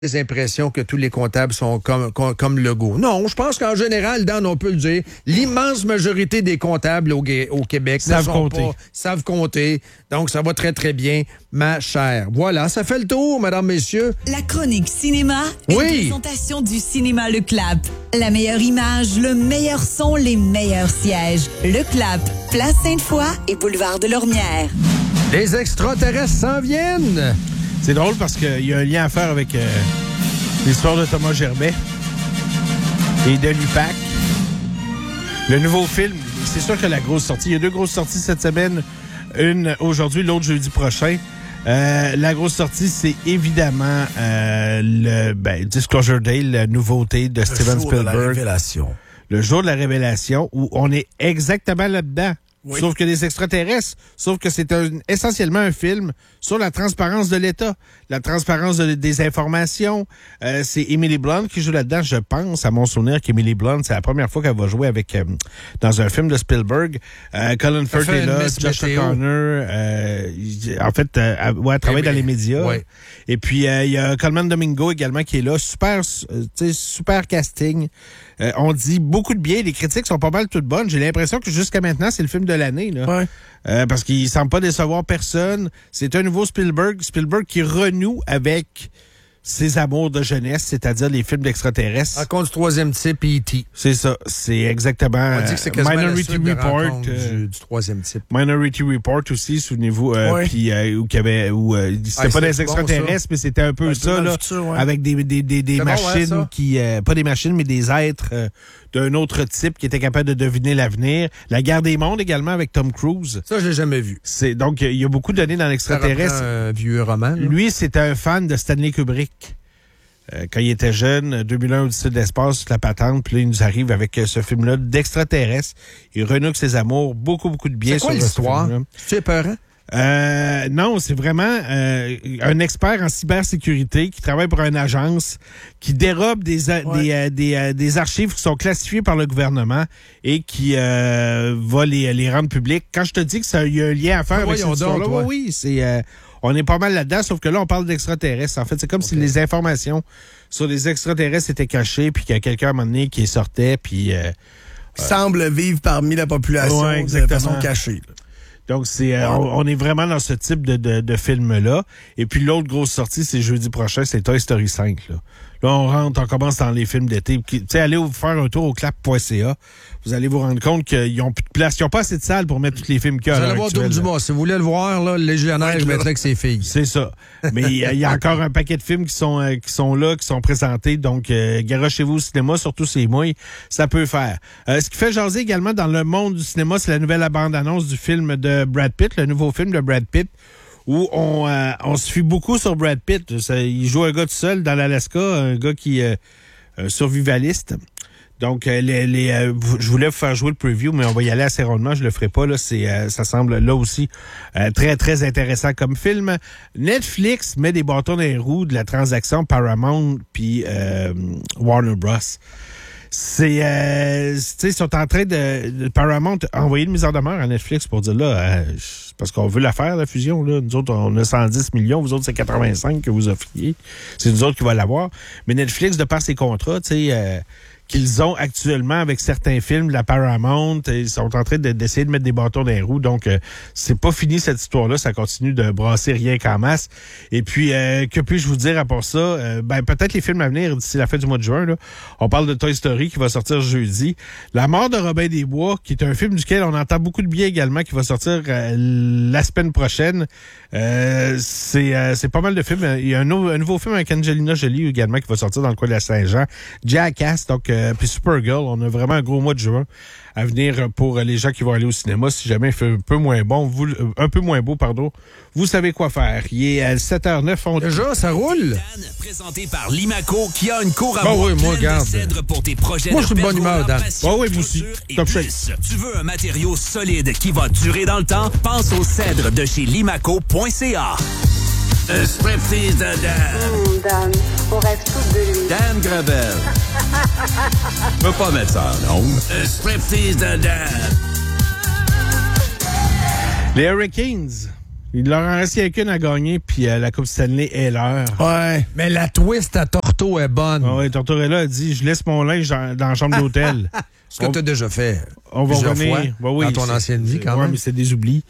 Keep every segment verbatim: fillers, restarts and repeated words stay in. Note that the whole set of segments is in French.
des impressions que tous les comptables sont comme, comme, comme Legault. Non, je pense qu'en général, Dan, on peut le dire, l'immense majorité des comptables au, au Québec savent ne sont compter. Pas, savent compter. Donc, ça va très, très bien, ma chère. Voilà, ça fait le tour, mesdames, messieurs. La chronique cinéma, une Oui. présentation du cinéma Le Clap. La meilleure image, le meilleur son, les meilleurs sièges. Le Clap, Place Sainte-Foy et Boulevard de Lormière. Les extraterrestres s'en viennent. C'est drôle parce qu'il y a un lien à faire avec euh, l'histoire de Thomas Gerbet et de l'U P A C. Le nouveau film, c'est sûr que la grosse sortie, il y a deux grosses sorties cette semaine, une aujourd'hui, l'autre jeudi prochain. Euh, la grosse sortie, c'est évidemment euh, le ben, Disclosure Day, la nouveauté de Le Steven jour de la Spielberg. révélation. Le jour de la révélation, où on est exactement là-dedans. Oui. Sauf que des extraterrestres. Sauf que c'est un, essentiellement un film sur la transparence de l'État, la transparence de, des informations. Euh, c'est Emily Blunt qui joue là-dedans. Je pense, à mon souvenir, qu'Emily Blunt, c'est la première fois qu'elle va jouer avec euh, dans un film de Spielberg. Euh, Colin Firth est là, Josh O'Connor. Euh, en fait, euh, elle, ouais, elle travaille Eh dans bien, les médias. ouais. Et puis, euh, il y a Colman Domingo également qui est là. Super, euh, tu sais, super casting. Euh, on dit beaucoup de bien. Les critiques sont pas mal toutes bonnes. J'ai l'impression que jusqu'à maintenant, c'est le film de l'année. Là. Ouais. Euh, parce qu'il semble pas décevoir personne. C'est un nouveau Spielberg. Spielberg qui renoue avec ses amours de jeunesse, c'est-à-dire les films d'extraterrestres. À cause du troisième type, E T C'est ça. C'est exactement On dit que c'est quasiment Minority la suite de Report. rencontre euh, du, du troisième type. Minority Report aussi, souvenez-vous, euh, Ouais. puis euh, où qu'il y avait, où euh, c'était Ah, pas des c'est bon, extraterrestres, mais c'était un peu Un peu ça, dans le là, futur, ouais. avec des des des, des C'est bon, hein, machines ça? qui, euh, pas des machines, mais des êtres euh, d'un autre type qui étaient capables de deviner l'avenir. La Guerre des mondes également avec Tom Cruise. Ça, je l'ai jamais vu. C'est donc il y a beaucoup de données dans Ça l'extraterrestre. reprend un vieux roman. là. Lui, c'était un fan de Stanley Kubrick. Euh, quand il était jeune, deux mille un Odyssée de l'espace, la patente, puis là, il nous arrive avec euh, ce film-là d'extraterrestre. Il renoue ses amours, beaucoup, beaucoup de bien C'est quoi sur ce l'histoire? film-là. Tu es peurant? Euh, non, c'est vraiment euh, un expert en cybersécurité qui travaille pour une agence qui dérobe des a- Ouais. des, euh, des, euh, des archives qui sont classifiées par le gouvernement et qui euh, va les, les rendre publiques. Quand je te dis que ça il y a un lien à faire Ah, avec voyons cette histoire-là, donc, toi. oui, oui, c'est euh, on est pas mal là-dedans, sauf que là, on parle d'extraterrestres. En fait, c'est comme si les informations sur les extraterrestres étaient cachées, puis qu'il y a quelqu'un à un moment donné qui sortait, puis euh, Semble vivre parmi la population Ouais, de exactement. façon cachée. là. donc, c'est, euh, on, on est vraiment dans ce type de, de, de film-là. Et puis, l'autre grosse sortie, c'est jeudi prochain, c'est Toy Story cinq. Là, là on rentre, on commence dans les films d'été. Tu sais, allez vous faire un tour au clap point c a. Vous allez vous rendre compte qu'ils n'ont plus de place. Ils n'ont pas assez de salles pour mettre tous les films qu'il y a Vous à allez l'heure voir actuelle, Tour du là. Mât. Si vous voulez le voir, là, le légionnaire, je mettrais avec ses filles. C'est ça. Mais il y, a- il y a encore un paquet de films qui sont euh, qui sont là, qui sont présentés. Donc, euh, garochez-vous au cinéma, surtout ces mouilles, ça peut faire. Euh, ce qui fait jaser également dans le monde du cinéma, c'est la nouvelle bande-annonce du film de Brad Pitt, le nouveau film de Brad Pitt, où on, euh, on se fie beaucoup sur Brad Pitt. Ça, il joue un gars tout seul dans l'Alaska, un gars qui euh, un survivaliste. Donc, euh, les, les, euh, je voulais vous faire jouer le preview, mais on va y aller assez rondement. Je le ferai pas. Là, c'est, euh, ça semble là aussi euh, très, très intéressant comme film. Netflix met des bâtons dans les roues de la transaction Paramount puis euh, Warner Bros. C'est, euh, tu sais, ils sont en train de, de Paramount a envoyé une mise en demeure à Netflix pour dire là, euh, parce qu'on veut la faire, la fusion, là. Nous autres, on a cent dix millions, vous autres, c'est quatre-vingt-cinq que vous offriez. C'est nous autres qui va l'avoir. Mais Netflix, de par ses contrats, tu sais, euh, qu'ils ont actuellement avec certains films de la Paramount, ils sont en train de, d'essayer de mettre des bâtons dans les roues. Donc, euh, c'est pas fini cette histoire-là. Ça continue de brasser rien qu'en masse. Et puis, euh, que puis-je vous dire à part ça? Euh, ben, peut-être les films à venir d'ici la fin du mois de juin. Là. On parle de Toy Story qui va sortir jeudi. La mort de Robin des Bois, qui est un film duquel on entend beaucoup de bien également, qui va sortir euh, la semaine prochaine. Euh, c'est, euh, c'est pas mal de films. Il y a un, nou- un nouveau film avec Angelina Jolie également qui va sortir dans le coin de la Saint-Jean. Jackass, donc euh, puis Supergirl. On a vraiment un gros mois de juin à venir pour les gens qui vont aller au cinéma. Si jamais il fait un peu moins bon, vous, un peu moins beau, pardon, vous savez quoi faire. Il est à sept heures zéro neuf. On... Déjà, ça roule. Dan, présenté par Limaco, qui a une cour à Bon, bois oui, moi, pleine de garde. cèdre pour tes projets Moi, de je suis de bonne humeur, Dan. pergola, Ouais, oui, vous aussi. clôture et Top plus. shape. Tu veux un matériau solide qui va durer dans le temps? Pense au cèdre de chez limaco point c a. Un striptease de Dan. Hum, Dan, on rêve tous de lui. Dan Gravel. Je peux pas mettre ça en ondes. Un striptease de Dan. Les Hurricanes Il leur en reste qu'une à gagner, puis euh, la Coupe Stanley est leur. Ouais. Mais la twist à Torto est bonne. Ah ouais, Tortorella a dit, je laisse mon linge dans, dans la chambre d'hôtel. Ce que On- tu as déjà fait On va plusieurs revenir. fois Ben oui, dans ton c'est- ancienne vie, quand ouais, même. mais c'est des oublis.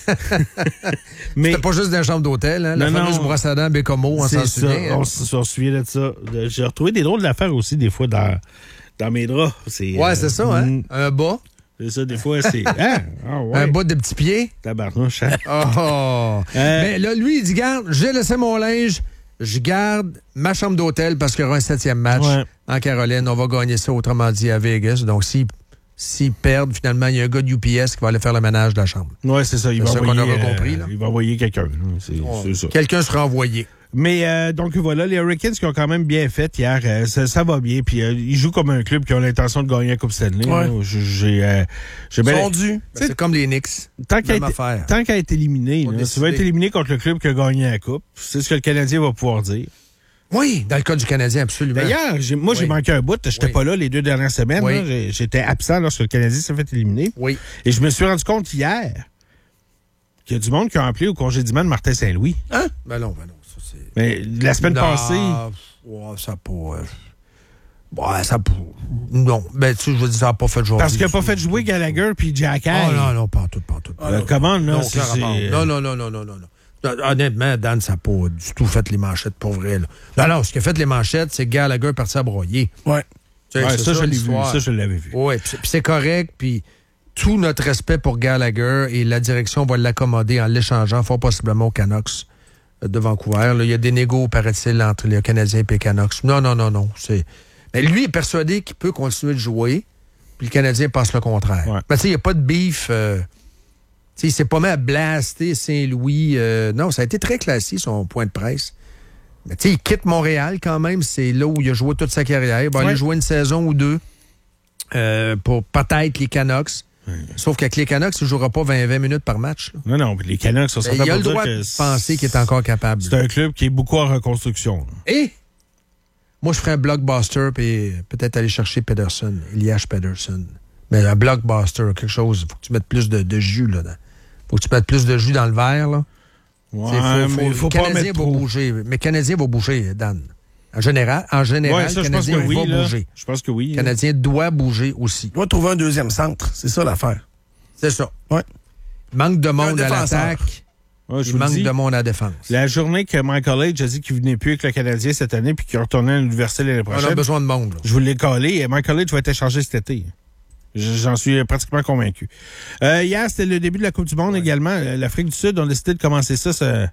mais C'était pas juste dans la chambre d'hôtel, hein? La Non, fameuse non. brosse à dents Bécomo, on c'est s'en ça, souvient. on s- on se souvient de ça. De- J'ai retrouvé des drôles d'affaires aussi, des fois, dans, dans mes draps. C'est, Ouais, euh, c'est ça, hein? mm, Un bas, C'est ça, des fois, c'est... Hein? Ah, ouais. un bas de petits pieds. Tabarnouche, hein? Oh! Euh, Mais là, lui, il dit, garde, j'ai laissé mon linge, je garde ma chambre d'hôtel parce qu'il y aura un septième match Ouais. en Caroline. On va gagner ça, autrement dit, à Vegas. Donc, s'ils s'ils perdent, finalement, il y a un gars de U P S qui va aller faire le ménage de la chambre. Ouais, c'est ça. Il C'est va ça qu'on envoyer, aura euh, compris, là. Il va envoyer quelqu'un. là. C'est, c'est ça. Quelqu'un sera envoyé. Mais euh, donc voilà, les Hurricanes qui ont quand même bien fait hier, euh, ça, ça va bien. Puis euh, ils jouent comme un club qui a l'intention de gagner la Coupe Stanley. Ouais. là. J'ai, j'ai, euh, j'ai bien- Sont dus. Ben, c'est comme les Knicks. tant qu'à même être, affaire. tant qu'à être éliminé, Faut là, tu décider. vas être éliminé contre le club qui a gagné la Coupe. C'est ce que le Canadien va pouvoir dire. Oui, dans le cas du Canadien, absolument. D'ailleurs, j'ai, moi, j'ai Oui. manqué un bout. J'étais Oui. pas là les deux dernières semaines. Oui. là. J'ai- J'étais absent lorsque le Canadien s'est fait éliminer. Oui. Et je me suis rendu compte hier qu'il y a du monde qui a appelé au congédiement de Martin Saint-Louis. Ben non, ben non. Ça, c'est... Mais la semaine Non, passée... ouais, ça a pas... euh, Ouais, ça a pas... Non. Ben, tu sais, je veux dire, ça n'a pas fait jouer. Parce qu'il n'a pas fait jouer Gallagher puis Jack Hay. Oh non, non, pas en tout, pas en tout. Euh, comment, là? Non, c'est- aucun rapport. c'est- non, non, non, non, non, non, non. Honnêtement, Dan, ça n'a pas du tout fait les manchettes, pour vrai. Là. Non, non, ce qui a fait les manchettes, c'est que Gallagher est parti à broyer. Ouais. Tu sais, Ouais, c'est ça, je l'ai vu. l'histoire. Ça, je l'avais vu. Oui, puis c'est correct, puis tout notre respect pour Gallagher et la direction va l'accommoder en l'échangeant fort possiblement aux Canucks euh, de Vancouver. Là, il y a des négos, paraît-il, entre les Canadiens et les Canucks. Non, non, non, non. C'est... Mais lui est persuadé qu'il peut continuer de jouer, puis le Canadien pense le contraire. Ouais. Mais tu sais, il n'y a pas de beef. Euh... Tu sais, il s'est pas mis à blaster Saint-Louis. Euh... Non, ça a été très classique, son point de presse. Mais tu sais, il quitte Montréal quand même. C'est là où il a joué toute sa carrière. Il va Ouais. aller jouer une saison ou deux euh, pour peut-être les Canucks. Sauf qu'avec les Canucks, il ne jouera pas vingt, vingt minutes par match. Là. Non, non, mais les Canucks, ça Mais serait il a pour le dire droit que de penser qu'il est encore capable. C'est un club qui est beaucoup en reconstruction. là. Et moi, je ferais un blockbuster puis peut-être aller chercher Pedersen, Elias Pedersen. Mais un blockbuster, quelque chose, il faut que tu mettes plus de, de jus là-dedans. Faut que tu mettes plus de jus dans le verre. Là. Ouais, C'est- faut, faut, mais il faut le pas Canadien mettre va trop. bouger. Mais le Canadien va bouger, Dan. En général, en général Ouais, ça, le je pense que Canadien oui. va là. bouger. Je pense que oui. Le Canadien doit bouger aussi. Il doit trouver un deuxième centre. C'est ça l'affaire. C'est ça. Ouais. Il manque de monde Un à défenseur. l'attaque. Ouais, je Il vous le manque dis, de monde à la défense. la journée que Michael Age a dit qu'il venait plus avec le Canadien cette année puis qu'il retournait à l'université l'année On a prochaine, besoin de monde. là. je vous l'ai collé et Michael Age va être échangé cet été. J'en suis pratiquement convaincu. Euh, hier, c'était le début de la Coupe du Monde également. L'Afrique du Sud a décidé de commencer ça, ça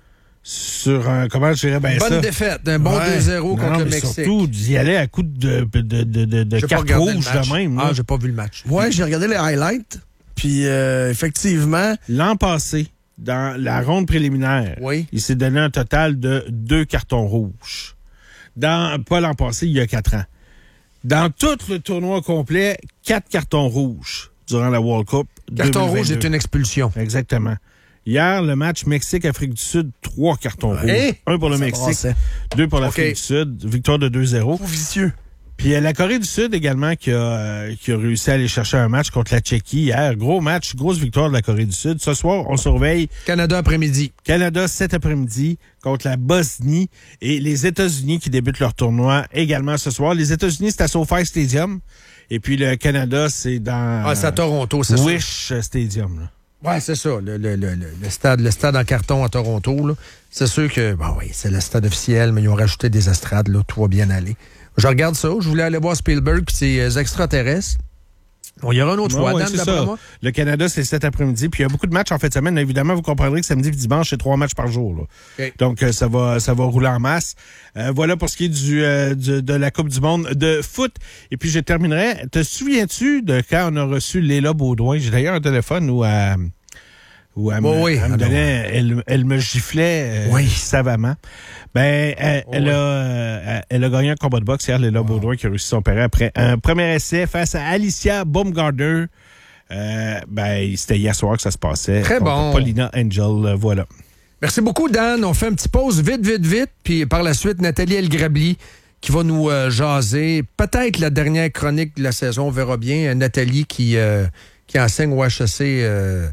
sur un... Comment je dirais bien Bonne ça? défaite, un bon Ouais. deux zéro Non, contre non, le mais Mexique. surtout d'y aller à coup de, de, de, de, de J'ai pas cartes regardé le rouges match. de même. là. Ah, j'ai pas vu le match. Ouais, j'ai regardé les highlights. Puis, euh, effectivement, L'an passé, dans la ronde préliminaire, Oui. il s'est donné un total de deux cartons rouges. Dans, pas l'an passé, il y a quatre ans. Dans tout le tournoi complet, quatre cartons rouges durant la World Cup. Carton deux mille rouge vingt-deux. est une expulsion. Exactement. Hier, le match Mexique-Afrique du Sud, trois cartons rouges. Hey! Un pour le Ça Mexique, brassait. deux pour l'Afrique OK. du Sud. Victoire de deux zéro. trop vicieux. Puis euh, la Corée du Sud également qui a, euh, qui a réussi à aller chercher un match contre la Tchéquie hier. Gros match, grosse victoire de la Corée du Sud. Ce soir, on surveille Canada après-midi. Canada cet après-midi contre la Bosnie et les États-Unis qui débutent leur tournoi également ce soir. Les États-Unis, c'est à SoFi Stadium. Et puis le Canada, c'est dans Ah, c'est à Toronto, c'est ça. Wish Stadium. Là. Ouais, c'est ça. Le, le, le, le- le stade, le stade en carton à Toronto, là. C'est sûr que, bon, oui, c'est le stade officiel, mais ils ont rajouté des estrades, là. Tout va bien aller. Je regarde ça. Je voulais aller voir Spielberg puis ses euh, extraterrestres. Bon, il y aura une autre Ouais, fois, ouais, Dan, c'est d'après ça. moi. Le Canada, c'est cet après-midi. Puis il y a beaucoup de matchs en fin de semaine. Évidemment, vous comprendrez que samedi et dimanche, c'est trois matchs par jour. Là. OK. Donc, euh, ça va ça va rouler en masse. Euh, voilà pour ce qui est du, euh, du- de la Coupe du monde de foot. Et puis, je terminerai. Te souviens-tu de quand on a reçu Léla Baudouin? J'ai d'ailleurs un téléphone où elle, où elle, Bon, me, oui, elle, me alors. donnait, elle, elle me giflait euh, Oui. savamment. Ben, elle, Oh, elle, oui. a, euh, elle a gagné un combat de boxe hier, Léla Baudouin, qui a réussi son père après un premier essai face à Alicia Baumgartner. Euh, ben, c'était hier soir que ça se passait. Très contre bon. Paulina Angel, euh, voilà. Merci beaucoup, Dan. On fait un petit pause vite, vite, vite. Puis par la suite, Nathalie Elgrabli qui va nous euh, jaser. Peut-être la dernière chronique de la saison, on verra bien. Euh, Nathalie qui, euh, qui enseigne au H E C euh,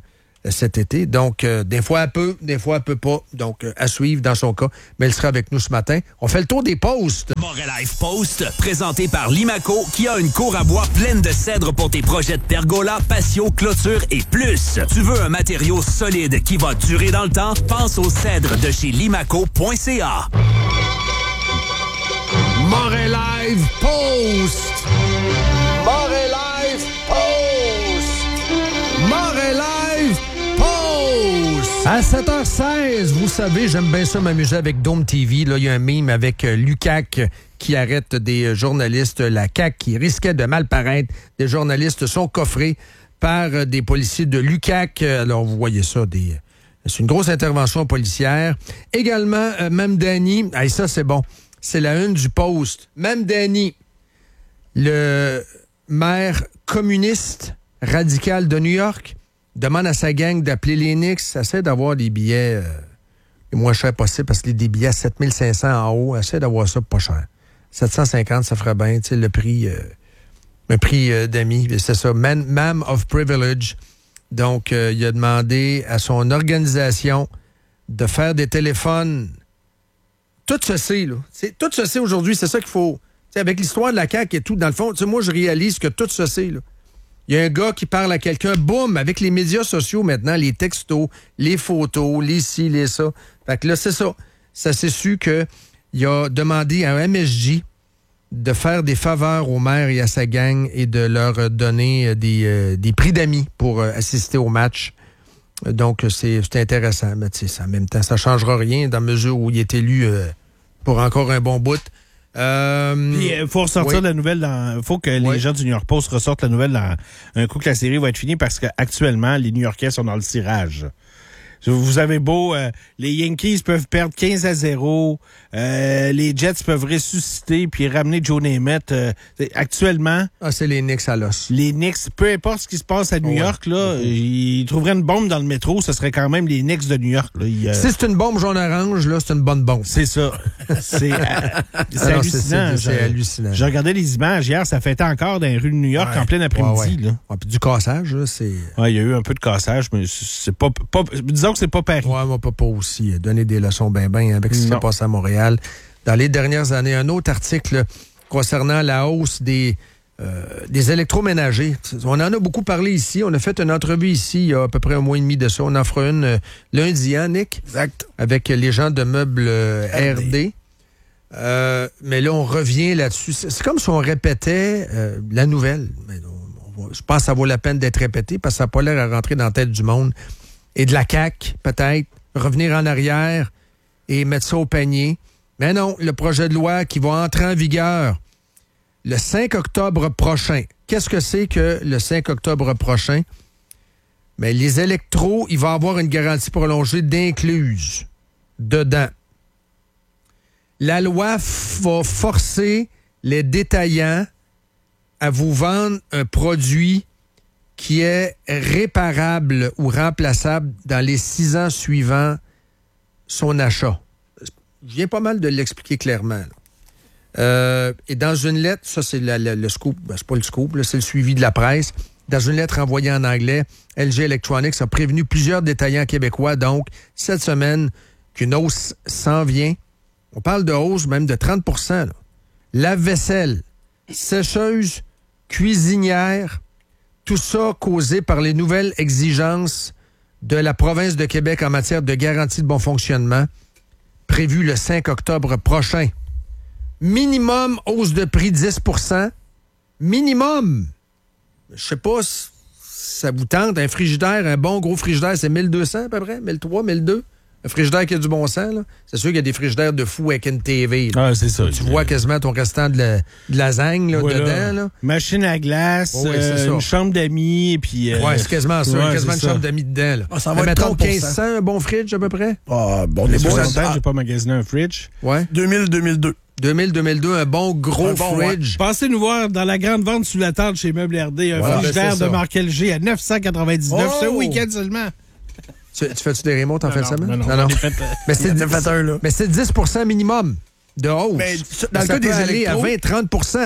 cet été. Donc, euh, des fois, elle peut, des fois, elle peut pas. Donc, euh, à suivre dans son cas. Mais elle sera avec nous ce matin. On fait le tour des posts. Montréal Life Post, présenté par Limaco, qui a une cour à bois pleine de cèdre pour tes projets de pergola, patio, clôture et plus. Tu veux un matériau solide qui va durer dans le temps? Pense au cèdre de chez limaco point c a. Montréal Live Post! Montréal Live Post! Montréal Live Post! À sept heures seize, vous savez, j'aime bien ça m'amuser avec Dome T V. Là, il y a un meme avec euh, Lucac qui arrête des euh, journalistes. La C A Q qui risquait de mal paraître. Des journalistes sont coffrés par euh, des policiers de Lucac. Alors, vous voyez ça, des... c'est une grosse intervention policière. Également, euh, Mme Dany, hey, ça c'est bon, c'est la une du Post. Mme Dany, le maire communiste radical de New York, demande à sa gang d'appeler les Knicks, essaie d'avoir des billets euh, les moins chers possibles, parce que des billets à sept mille cinq cents en haut, essaie d'avoir ça pas cher. sept cent cinquante, ça ferait bien, tu sais, le prix, euh, le prix euh, d'amis, c'est ça, Man, Man of Privilege. Donc, euh, il a demandé à son organisation de faire des téléphones. Tout se sait, là. C'est, tout se sait aujourd'hui, c'est ça qu'il faut. T'sais, avec l'histoire de la C A Q et tout, dans le fond, moi, je réalise que tout se sait, là. Il y a un gars qui parle à quelqu'un, boum, avec les médias sociaux maintenant, les textos, les photos, les ci, les ça. Fait que là, c'est ça. Ça s'est su qu'il a demandé à M S J de faire des faveurs au maire et à sa gang et de leur donner des, euh, des prix d'amis pour euh, assister au match. Donc, c'est, c'est intéressant. Mais tu sais, en même temps, ça ne changera rien dans la mesure où il est élu euh, pour encore un bon bout. Euh, Il faut ressortir oui. la nouvelle dans. faut que les oui. gens du New York Post ressortent la nouvelle dans un coup que la série va être finie parce qu'actuellement, les New-Yorkais sont dans le tirage. Vous avez beau, euh, les Yankees peuvent perdre quinze à zéro, euh, les Jets peuvent ressusciter puis ramener Joe Namath. Euh, actuellement, ah, c'est les Knicks à l'os. les Knicks, peu importe ce qui se passe à New Ouais. York, là, ils trouveraient une bombe dans le métro, ce serait quand même les Knicks de New York. Là. Ils, euh, Si c'est une bombe jaune-orange, là, c'est une bonne bombe. c'est ça. C'est, euh, c'est Alors, hallucinant. c'est, c'est, c'est Je- hallucinant. Je regardais les images hier, ça fêtait encore dans les rues de New York Ouais. en plein après-midi. Ouais, ouais. Là. Ouais, puis du cassage, là, c'est... Ouais, il y a eu un peu de cassage, mais c'est pas, pas disons que c'est pas Paris. Ouais, moi, pas, pas aussi euh, donner des leçons ben ben avec ce qui Non. se passe à Montréal. Dans les dernières années, un autre article concernant la hausse des, euh, des électroménagers. On en a beaucoup parlé ici. On a fait une entrevue ici il y a à peu près un mois et demi de ça. On en fera une euh, lundi, hein, Nick? Exact. Avec les gens de meubles euh, R D. Euh, mais là, on revient là-dessus. C'est, c'est comme si on répétait euh, la nouvelle. Mais on- on va- je pense que ça vaut la peine d'être répété parce que ça n'a pas l'air à rentrer dans la tête du monde. Et de la C A Q, peut-être, revenir en arrière et mettre ça au panier. Mais non, le projet de loi qui va entrer en vigueur le cinq octobre prochain. Qu'est-ce que c'est que le cinq octobre prochain? Mais les électros, il va y avoir une garantie prolongée d'incluse dedans. La loi f- va forcer les détaillants à vous vendre un produit qui est réparable ou remplaçable dans les six ans suivant son achat. Je viens pas mal de l'expliquer clairement. là. Euh, et dans une lettre, ça c'est la- la- le scoop, ben, c'est pas le scoop, là, c'est le suivi de la presse. Dans une lettre envoyée en anglais, L G Electronics a prévenu plusieurs détaillants québécois, donc, cette semaine, qu'une hausse s'en vient. On parle de hausse même de trente pour cent. là. Lave-vaisselle, sécheuse, cuisinière, tout ça causé par les nouvelles exigences de la province de Québec en matière de garantie de bon fonctionnement, prévues le cinq octobre prochain. Minimum hausse de prix dix pour cent. Minimum. Je sais pas si ça vous tente. Un frigidaire, un bon gros frigidaire, c'est mille deux cents à peu près, mille trois cents, mille deux cents. Un frigidaire qui a du bon sens, là. C'est sûr qu'il y a des frigidaires de fou avec une T V. là. Ah, c'est ça. Tu vois quasiment ton restant de, la, de lasagne là, Voilà. dedans. Là. Machine à glace, Oh oui, c'est euh, ça. une chambre d'amis, et puis... euh, Ouais, c'est quasiment ça. ouais, quasiment c'est une ça. chambre d'amis dedans. Là. Ah, ça va Mais être mettons trente pour cent. quinze cents, un bon fridge à peu près. Ah, bon, on Les est beau. soixante ans, Ah, j'ai pas magasiné un fridge. Ouais. deux mille deux mille deux. deux mille deux mille deux, un bon gros Un bon, ouais. fridge. Pensez nous voir dans la grande vente sous la tente chez Meubles R D, un Voilà, frigidaire ben, c'est de ça. marque L G à neuf cent quatre-vingt-dix-neuf Oh! ce week-end seulement. Tu, tu fais-tu des remotes en fin de semaine? non, non, on est fait, euh, Mais c'est Il en a fait un, là. Mais c'est dix pour cent minimum de hausse. Mais Ça, dans le ça cas peut des aller à électros- vingt à trente pour cent.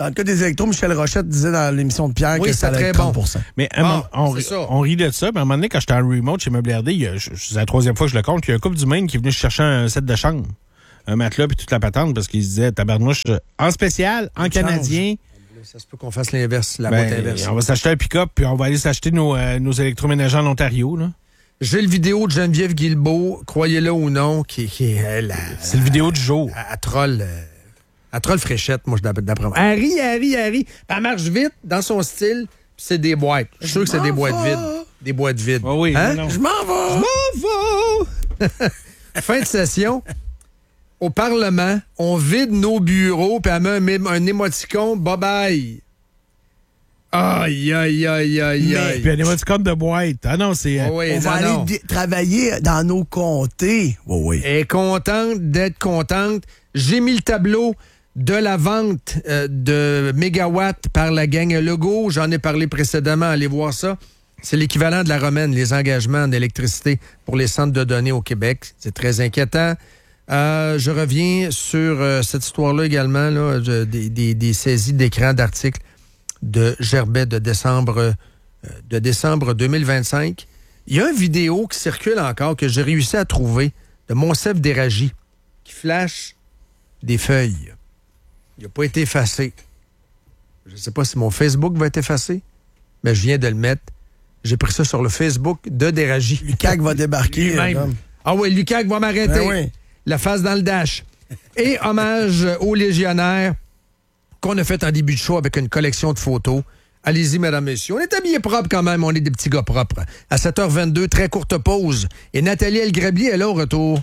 Dans le cas des électros, Michel Rochette disait dans l'émission de Pierre Oui, que ça c'est allait très être trente pour cent. Mais Bon, un- on, c'est ça. on rit de ça, mais à un moment donné, quand j'étais en remote chez Meuble R D, il y a- je- c'est la troisième fois que je le compte, il y a un couple du Maine qui est venu chercher un set de chambre, un matelas puis toute la patente, parce qu'ils se disaient, tabarnouche, en spécial, en canadien, Ça se peut qu'on fasse l'inverse, la ben, boîte inverse. on va s'acheter un pick-up puis on va aller s'acheter nos, euh, nos électroménagers en Ontario. Là. J'ai le vidéo de Geneviève Guilbeault, croyez-le ou non, qui, qui est elle, C'est le vidéo du jour. à, à troll. euh, à troll fréchette, moi, je d'après d'après moi. Elle rit, elle rit, elle rit. Puis elle marche vite, dans son style, puis c'est des boîtes. Je suis sûr que c'est des boîtes vides. Des boîtes vides. Oh oui, Hein? non. Je m'en vais! M'en va! Fin de session. Au Parlement, on vide nos bureaux, puis elle met un, un émoticône, bye-bye. Aïe, aïe, aïe, aïe, Mais- aïe. Puis un émoticône de boîte. Ah non, c'est... euh, Oh oui, On va non, aller non. di- travailler dans nos comtés. Oui, oui. Elle est contente d'être contente. J'ai mis le tableau de la vente euh, de mégawatts par la gang Legault. J'en ai parlé précédemment. Allez voir ça. C'est l'équivalent de la romaine, les engagements d'électricité pour les centres de données au Québec. C'est très inquiétant. Euh, je reviens sur euh, cette histoire-là également, là, de- des, des- des saisies d'écran d'articles de Gerbet de décembre, euh, de décembre deux mille vingt-cinq. Il y a une vidéo qui circule encore que j'ai réussi à trouver de Monsef Déragi qui flash des feuilles. Il n'a pas été effacé. Je ne sais pas si mon Facebook va être effacé, mais je viens de le mettre. J'ai pris ça sur le Facebook de Déragi. Lucac va débarquer. Lui-même. euh, Ah oui, Lucac va m'arrêter. Ben oui. La face dans le dash. Et hommage aux légionnaires qu'on a fait en début de show avec une collection de photos. Allez-y, mesdames, messieurs. On est habillés propres quand même. On est des petits gars propres. À sept heures vingt-deux, très courte pause. Et Nathalie Elgrabier est là au retour.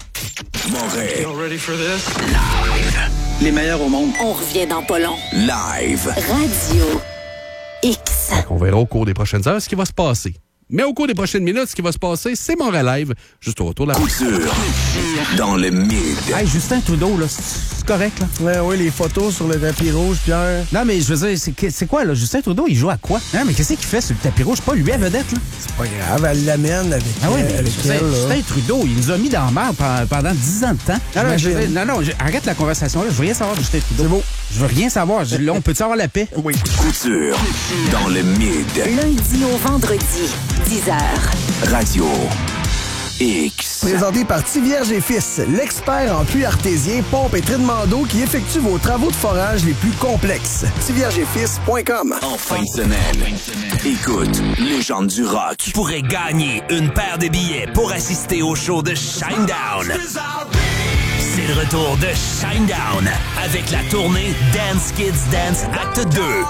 Les meilleurs au monde. On revient dans pas long. Live. Radio X. On verra au cours des prochaines heures ce qui va se passer. Mais au cours des prochaines minutes, ce qui va se passer, c'est mon live, juste au retour de la... Couture. Dans le mid. Hey, Justin Trudeau, là, c'est correct, là? Oui, oui, les photos sur le tapis rouge, Pierre. Non, mais je veux dire, c'est, que- c'est quoi, là? Justin Trudeau, il joue à quoi? Non, mais qu'est-ce qu'il fait sur le tapis rouge? C'est pas lui à vedette, là? C'est pas grave, elle l'amène avec, Ah oui, elle, mais avec Justin, elle. là. Justin Trudeau, il nous a mis dans la merde pendant, pendant dix ans de temps. Non, non, je veux dire, non, non, je- arrête la conversation, là. Je veux rien savoir de Justin Trudeau. C'est beau. Je veux rien savoir. Je- là, on peut-tu avoir la paix? Oui. Couture. Dans le mid. Lundi au vendredi, dix heures. Radio X. Présenté par Tivierge et Fils, l'expert en puits artésien, pompe et traitement d'eau qui effectue vos travaux de forage les plus complexes. tivierge et fils point com. En fin de semaine. Écoute, légende du rock. Tu pourrais gagner une paire de billets pour assister au show de Shinedown. C'est le retour de Shinedown avec la tournée Dance Kids Dance Acte deux.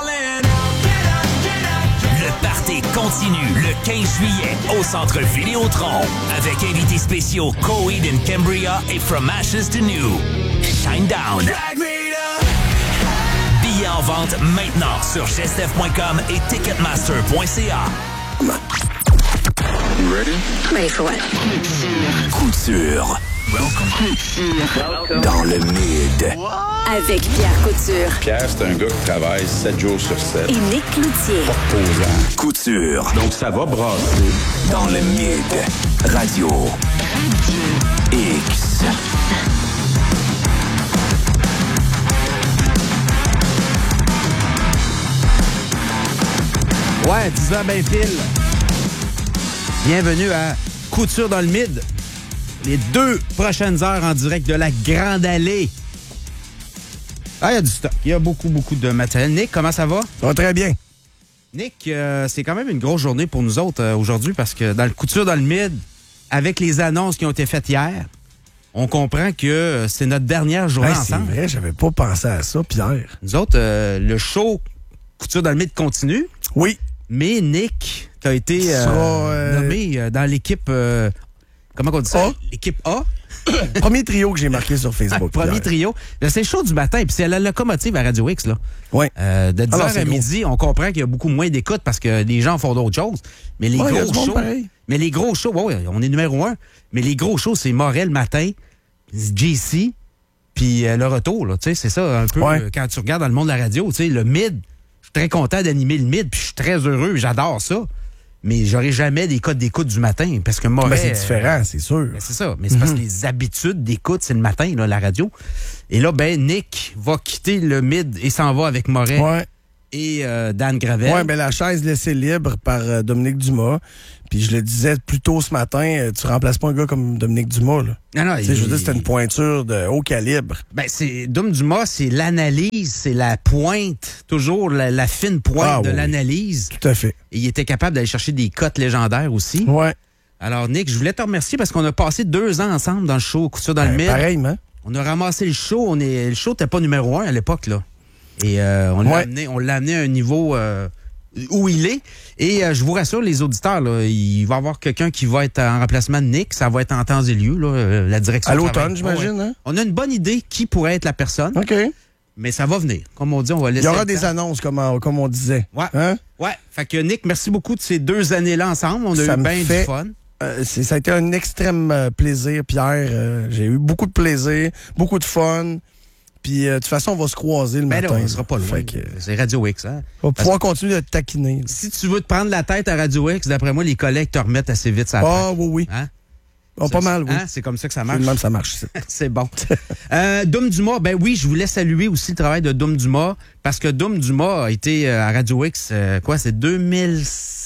Le party continue le quinze juillet au Centre Vidéotron avec invités spéciaux Coheed and Cambria et From Ashes to New. Shinedown. Billets en vente maintenant sur gestef point com et ticketmaster point c a. Ready for what? Couture. Dans le mid. Avec Pierre Couture Pierre, c'est un gars qui travaille sept jours sur sept. et Nick Cloutier. Posant. Couture. Donc, ça va brasser. Dans le mid. Radio X. Ouais, dix heures ben pile. Bienvenue à Couture dans le Mid. Les deux prochaines heures en direct de la Grande Allée. Ah, il y a du stock. Il y a beaucoup, beaucoup de matériel. Nick, comment ça va? Ça va très bien. Nick, euh, c'est quand même une grosse journée pour nous autres euh, aujourd'hui parce que dans le Couture dans le Mid, avec les annonces qui ont été faites hier, on comprend que euh, c'est notre dernière journée Hey, c'est ensemble. vrai, j'avais pas pensé à ça, Pierre. Nous autres, euh, le show Couture dans le Mid continue, Oui. mais Nick, tu as été euh, Sera, euh, nommé euh, dans l'équipe... euh, comment on dit ça? A. L'équipe A. Premier trio que j'ai marqué sur Facebook. Premier Pierre. trio. Là, c'est le show du matin, puis c'est la locomotive à Radio X, là. Oui. Euh, de dix heures Alors, c'est à gros. midi, on comprend qu'il y a beaucoup moins d'écoute parce que les gens font d'autres choses. Mais les Ouais, il y a gros du monde shows. pareil. Mais les gros shows, ouais, on est numéro un. Mais les gros shows, c'est Morel le matin, J C, puis euh, le retour, là. Tu sais, c'est ça un peu Ouais. euh, quand tu regardes dans le monde de la radio, tu sais, le mid. Je suis très content d'animer le mid, puis je suis très heureux, j'adore ça. mais j'aurai jamais des codes d'écoute du matin. Parce que Moret... Ben, c'est différent, c'est sûr. Ben, c'est ça. Mais c'est mm-hmm. parce que les habitudes d'écoute, c'est le matin, là, la radio. Et là, ben, Nick va quitter le mid et s'en va avec Moret. Ouais. Et euh, Dan Gravel. Oui, bien la chaise laissée libre par euh, Dominique Dumas. Puis je le disais plus tôt ce matin, euh, tu remplaces pas un gars comme Dominique Dumas. Là. Non, non. Il... Je veux dire, c'était une pointure de haut calibre. Ben, c'est Dom Dumas, c'est l'analyse, c'est la pointe, toujours la, la fine pointe ah, de oui. l'analyse. Tout à fait. Et il était capable d'aller chercher des cotes légendaires aussi. Ouais. Alors, Nick, je voulais te remercier parce qu'on a passé deux ans ensemble dans le show Couture dans ben, le mille. Pareillement. On a ramassé le show. On est, le show n'était pas numéro un à l'époque, là. Et euh, on, l'a ouais. amené, on l'a amené à un niveau euh, où il est. Et euh, je vous rassure, les auditeurs, là, il va y avoir quelqu'un qui va être en remplacement de Nick. Ça va être en temps et lieu, là, la direction. À l'automne, j'imagine. Ouais. Hein? On a une bonne idée qui pourrait être la personne. OK. Mais ça va venir. Comme on dit, on va laisser. Il y aura des annonces, comme on, comme on disait. Ouais. Hein? Ouais. Fait que Nick, merci beaucoup de ces deux années-là ensemble. On a ça eu bien fait... du fun. Euh, c'est, ça a été un extrême euh, plaisir, Pierre. Euh, j'ai eu beaucoup de plaisir, beaucoup de fun. Puis, euh, de toute façon, on va se croiser le ben matin. Ben on sera pas loin. Que... C'est Radio X, hein? On va pouvoir que... continuer de te taquiner. Là. Si tu veux te prendre la tête à Radio X, d'après moi, les collègues te remettent assez vite ça. Ah, oui, oui. Hein? Oh, pas mal, oui. Hein? C'est comme ça que ça marche. Même ça marche. C'est bon. euh, Dom Dumas, ben oui, je voulais saluer aussi le travail de Dom Dumas, parce que Dom Dumas a été à Radio X, euh, quoi, c'est deux mille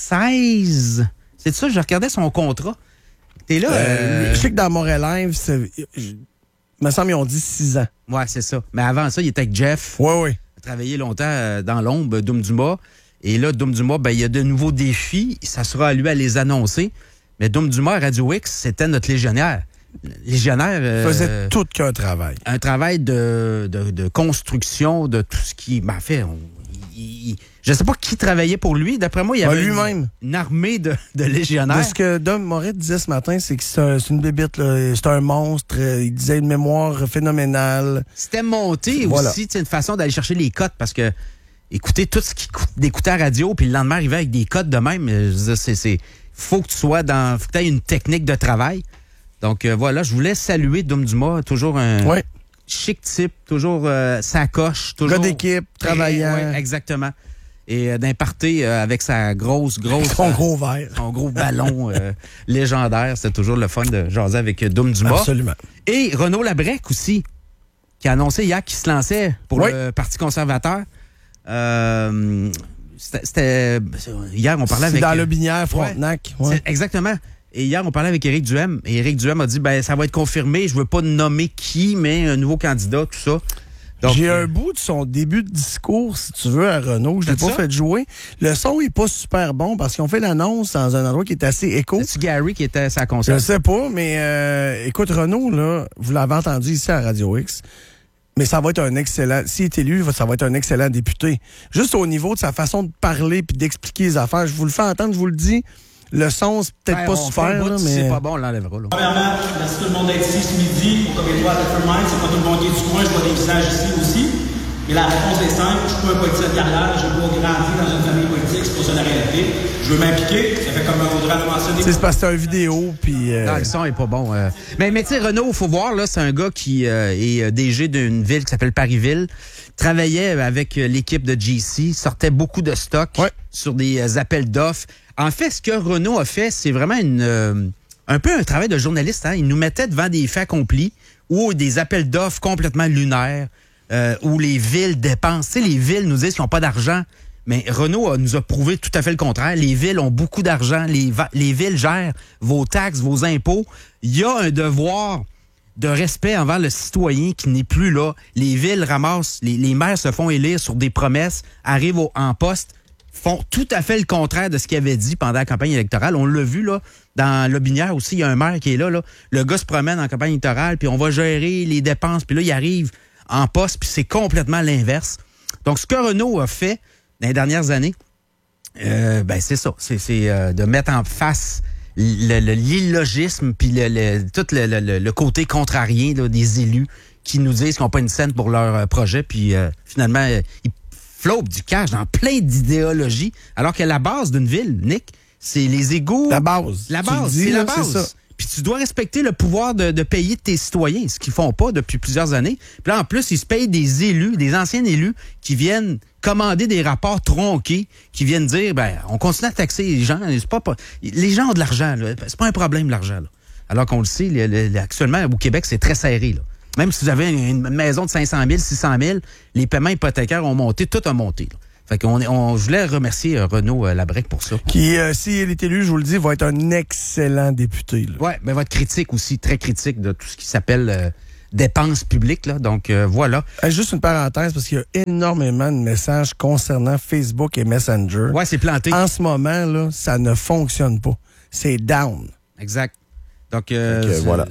seize? C'est ça, je regardais son contrat. T'es là? Euh, euh... Je sais que dans Montréal Live, c'est... il me semble qu'ils ont dit six ans. Ouais, c'est ça. Mais avant ça, il était avec Jeff. Oui, oui. Il a travaillé longtemps euh, dans l'ombre, Dom Dumas. Et là, Dom Dumas, ben, il y a de nouveaux défis. Ça sera à lui à les annoncer. Mais Dom Dumas à Radio X, c'était notre légionnaire. Légionnaire... Euh, faisait tout qu'un travail. Un travail de, de, de construction, de tout ce qui... Ben, en fait, on, il, il, je ne sais pas qui travaillait pour lui. D'après moi, il y avait lui-même. Une, une armée de, de légionnaires. De ce que Dom Moret disait ce matin, c'est que c'est, un, c'est une bébite, là. C'est un monstre. Il disait une mémoire phénoménale. C'était monté voilà. aussi, une façon d'aller chercher les cotes, parce que écouter tout ce qui d'écouter à la radio, puis le lendemain arriver avec des cotes de même, c'est... c'est faut que tu sois dans... faut que tu aies une technique de travail. Donc, euh, voilà, je voulais saluer Dom Dumas, toujours un ouais. chic type, toujours euh, sacoche, toujours... Gars d'équipe, travaillant. Ouais, exactement. Et euh, d'un party euh, avec sa grosse, grosse... Son gros verre. Son gros ballon euh, légendaire. C'était toujours le fun de jaser avec Dom Dumas. Absolument. Et Renaud Labrec aussi, qui a annoncé hier qu'il se lançait pour oui. le Parti conservateur. Euh... C'était, c'était... Hier, on parlait c'est avec... dans le Binière, Frontenac. Ouais. Ouais. Exactement. Et hier, on parlait avec Éric Duhem. Et Éric Duhem a dit, ben ça va être confirmé. Je veux pas nommer qui, mais un nouveau candidat, tout ça. Donc, j'ai euh... un bout de son début de discours, si tu veux, à Renaud. Je l'ai pas ça? fait jouer. Le son est pas super bon parce qu'on fait l'annonce dans un endroit qui est assez écho. C'est-tu Gary qui était à sa console? Je sais pas, mais euh, écoute, Renaud, là, vous l'avez entendu ici à Radio X. Mais ça va être un excellent... S'il est élu, ça va être un excellent député. Juste au niveau de sa façon de parler puis d'expliquer les affaires. Je vous le fais entendre, je vous le dis. Le son, c'est peut-être ben, pas super, bout, là, si mais... c'est pas bon, on l'enlèvera. Là. Premièrement, merci tout le monde d'être ici ce midi au Comédie à Tetford. C'est pas tout le monde qui est du coin, je vois des visages ici aussi. Et la réponse est simple, je suis pas un politicien de carrière, je veux pas grandir dans une famille politique, c'est pas ça la réalité. Je veux m'impliquer, ça fait comme Audrey a mentionné. C'est parce que c'est une vidéo, puis... Euh... Non, le son est pas bon. Euh... Mais, mais tu sais, Renaud, il faut voir, là, c'est un gars qui euh, est D G d'une ville qui s'appelle Parisville, travaillait avec l'équipe de G C, sortait beaucoup de stock ouais. sur des euh, appels d'offres. En fait, ce que Renaud a fait, c'est vraiment une euh, un peu un travail de journaliste. Hein? Il nous mettait devant des faits accomplis ou des appels d'offres complètement lunaires, euh, où les villes dépensent. Tu sais, les villes nous disent qu'ils n'ont pas d'argent. Mais Renaud a, nous a prouvé tout à fait le contraire. Les villes ont beaucoup d'argent. Les, va- les villes gèrent vos taxes, vos impôts. Il y a un devoir de respect envers le citoyen qui n'est plus là. Les villes ramassent, les, les maires se font élire sur des promesses, arrivent au, en poste, font tout à fait le contraire de ce qu'il avait dit pendant la campagne électorale. On l'a vu, là, dans Lobinière aussi, il y a un maire qui est là, là. Le gars se promène en campagne électorale, puis on va gérer les dépenses, puis là, il arrive en poste, puis c'est complètement l'inverse. Donc, ce que Renaud a fait dans les dernières années, euh, ben c'est ça. C'est, c'est euh, de mettre en face le, le, l'illogisme, puis le, le, tout le, le, le côté contrarien là, des élus qui nous disent qu'ils n'ont pas une scène pour leur euh, projet, puis euh, finalement, euh, ils flopent du cash dans plein d'idéologies, alors que la base d'une ville, Nick, c'est les égouts. La base. La base, dis, c'est là, la base. C'est ça. Puis tu dois respecter le pouvoir de, de payer de tes citoyens, ce qu'ils font pas depuis plusieurs années. Puis là, en plus, ils se payent des élus, des anciens élus, qui viennent commander des rapports tronqués, qui viennent dire, ben, on continue à taxer les gens. C'est pas, pas, les gens ont de l'argent, là. C'est pas un problème, l'argent, là. Alors qu'on le sait, le, le, actuellement, au Québec, c'est très serré, là. Même si vous avez une maison de cinq cent mille, six cent mille, les paiements hypothécaires ont monté, tout a monté, là. Fait qu'on on, je voulais remercier euh, Renaud euh, Labrec pour ça. Qui, euh, s'il est élu, je vous le dis, va être un excellent député. Là. Ouais, mais va être critique aussi, très critique de tout ce qui s'appelle euh, dépenses publiques. Là. Donc, euh, voilà. Euh, juste une parenthèse, parce qu'il y a énormément de messages concernant Facebook et Messenger. Ouais, c'est planté. En ce moment, là, ça ne fonctionne pas. C'est down. Exact. Donc, euh, Donc euh, voilà.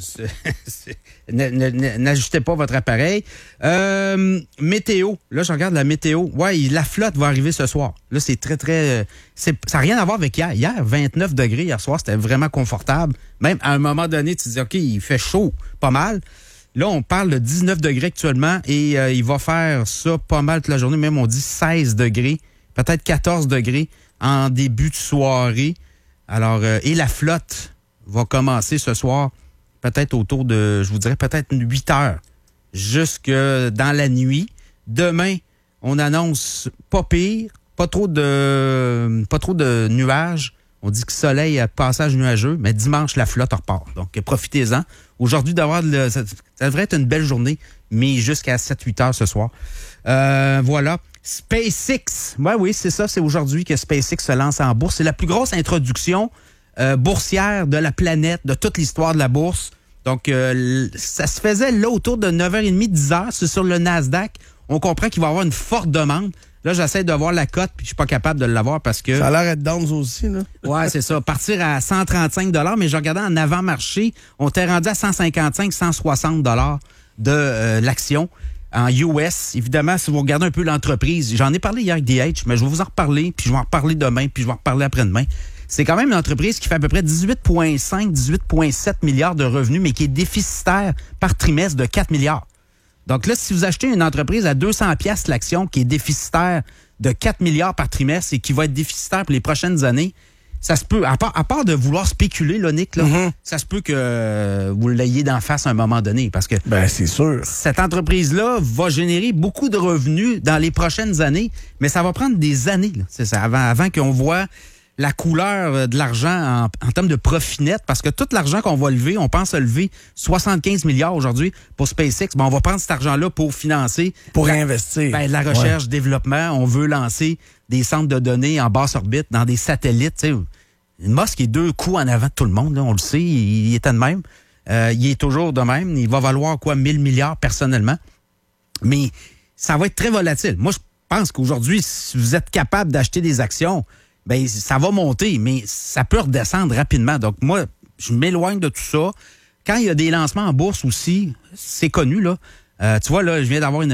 N'ajustez pas votre appareil. Euh, météo. Là, je regarde la météo. Ouais, la flotte va arriver ce soir. Là, c'est très, très... C'est, ça n'a rien à voir avec hier. Hier, vingt-neuf degrés. Hier soir, c'était vraiment confortable. Même à un moment donné, tu te dis, OK, il fait chaud, pas mal. Là, on parle de dix-neuf degrés actuellement et euh, il va faire ça pas mal toute la journée. Même, on dit seize degrés, peut-être quatorze degrés en début de soirée. Alors, euh, et la flotte va commencer ce soir, peut-être autour de, je vous dirais, peut-être huit heures, jusque dans la nuit. Demain, on annonce pas pire, pas trop de, pas trop de nuages. On dit que soleil à passage nuageux, mais dimanche, la flotte repart. Donc, profitez-en. Aujourd'hui, d'avoir le, ça, ça devrait être une belle journée, mais jusqu'à sept huit heures ce soir. Euh, voilà. SpaceX. Ouais, oui, c'est ça. C'est aujourd'hui que SpaceX se lance en bourse. C'est la plus grosse introduction Euh, boursière de la planète, de toute l'histoire de la bourse. Donc, euh, ça se faisait là autour de neuf heures trente, dix heures. C'est sur le Nasdaq. On comprend qu'il va y avoir une forte demande. Là, j'essaie de voir la cote, puis je suis pas capable de l'avoir parce que... Ça a l'air d'être down aussi, là. Ouais, c'est ça. Partir à cent trente-cinq dollars, mais je regardais en avant-marché, on t'est rendu à cent cinquante-cinq, cent soixante dollars de euh, l'action en U S. Évidemment, si vous regardez un peu l'entreprise, j'en ai parlé hier avec D H, mais je vais vous en reparler, puis je vais en reparler demain, puis je vais en reparler après-demain. C'est quand même une entreprise qui fait à peu près dix-huit virgule cinq, dix-huit virgule sept milliards de revenus, mais qui est déficitaire par trimestre de quatre milliards. Donc là, si vous achetez une entreprise à deux cents piastres l'action qui est déficitaire de quatre milliards par trimestre et qui va être déficitaire pour les prochaines années, ça se peut, à part, à part de vouloir spéculer, là, Nick, là, mm-hmm. ça se peut que euh, vous l'ayez d'en face à un moment donné. Parce que ben, c'est sûr. Cette entreprise-là va générer beaucoup de revenus dans les prochaines années, mais ça va prendre des années. Là, c'est ça, avant, avant qu'on voit la couleur de l'argent en, en termes de profit net, parce que tout l'argent qu'on va lever, on pense lever soixante-quinze milliards aujourd'hui pour SpaceX. Ben, on va prendre cet argent-là pour financer... Pour la, réinvestir. Ben, la recherche, ouais. développement. On veut lancer des centres de données en basse orbite, dans des satellites. T'sais. Musk est deux coups en avant de tout le monde, là, on le sait, il, il était de même. Euh, il est toujours de même. Il va valoir quoi, mille milliards personnellement. Mais ça va être très volatile. Moi, je pense qu'aujourd'hui, si vous êtes capable d'acheter des actions... ben ça va monter, mais ça peut redescendre rapidement. Donc, moi, je m'éloigne de tout ça. Quand il y a des lancements en bourse aussi, c'est connu, là. Euh, tu vois, là, je viens d'avoir une,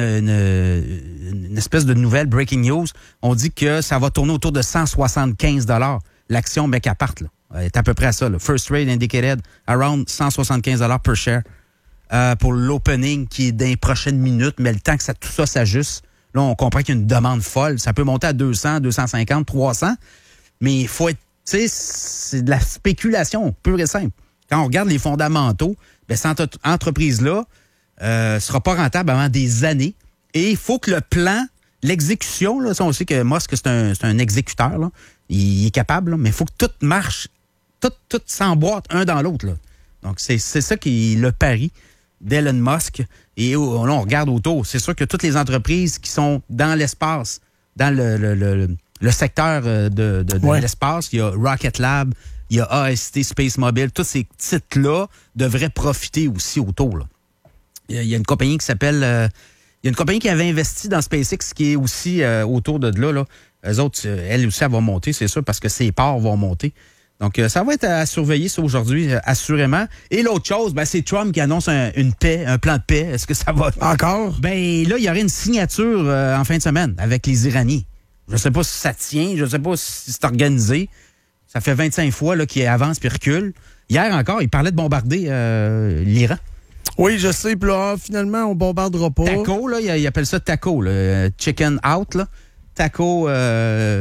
une, une espèce de nouvelle breaking news. On dit que ça va tourner autour de cent soixante-quinze dollars l'action, mais qu'à part, là. Elle est à peu près à ça, là. First rate indicated around cent soixante-quinze dollars per share euh, pour l'opening qui est dans les prochaines minutes, mais le temps que ça, tout ça s'ajuste, là, on comprend qu'il y a une demande folle. Ça peut monter à deux cents, deux cent cinquante, trois cents. Mais il faut être, tu sais, c'est de la spéculation pure et simple. Quand on regarde les fondamentaux, ben, cette entreprise-là euh, sera pas rentable avant des années. Et il faut que le plan, l'exécution, là, ça, on sait que Musk, c'est un, c'est un exécuteur, là. Il, il est capable, là, mais il faut que tout marche, tout, tout s'emboîte un dans l'autre, là. Donc, c'est, c'est ça qui est le pari d'Elon Musk. Et là, on regarde autour. C'est sûr que toutes les entreprises qui sont dans l'espace, dans le, le, le, le secteur de, de, de ouais. l'espace, il y a Rocket Lab, il y a A S T Space Mobile, tous ces titres-là devraient profiter aussi autour, là. Il y a, il y a une compagnie qui s'appelle... Euh, il y a une compagnie qui avait investi dans SpaceX qui est aussi euh, autour de là, là. Eux autres, elle aussi, elle va monter, c'est sûr, parce que ses parts vont monter. Donc, euh, ça va être à surveiller, ça, aujourd'hui, euh, assurément. Et l'autre chose, ben, c'est Trump qui annonce un, une paix, un plan de paix. Est-ce que ça va... Encore? Ben, là, il y aurait une signature euh, en fin de semaine avec les Iraniens. Je sais pas si ça tient, je sais pas si c'est organisé. Ça fait vingt-cinq fois là, qu'il avance puis recule. Hier encore, il parlait de bombarder euh, l'Iran. Oui, je sais. Puis là, finalement, on bombardera pas. Taco, là, il appelle ça taco, là, chicken out, là. Taco... Euh,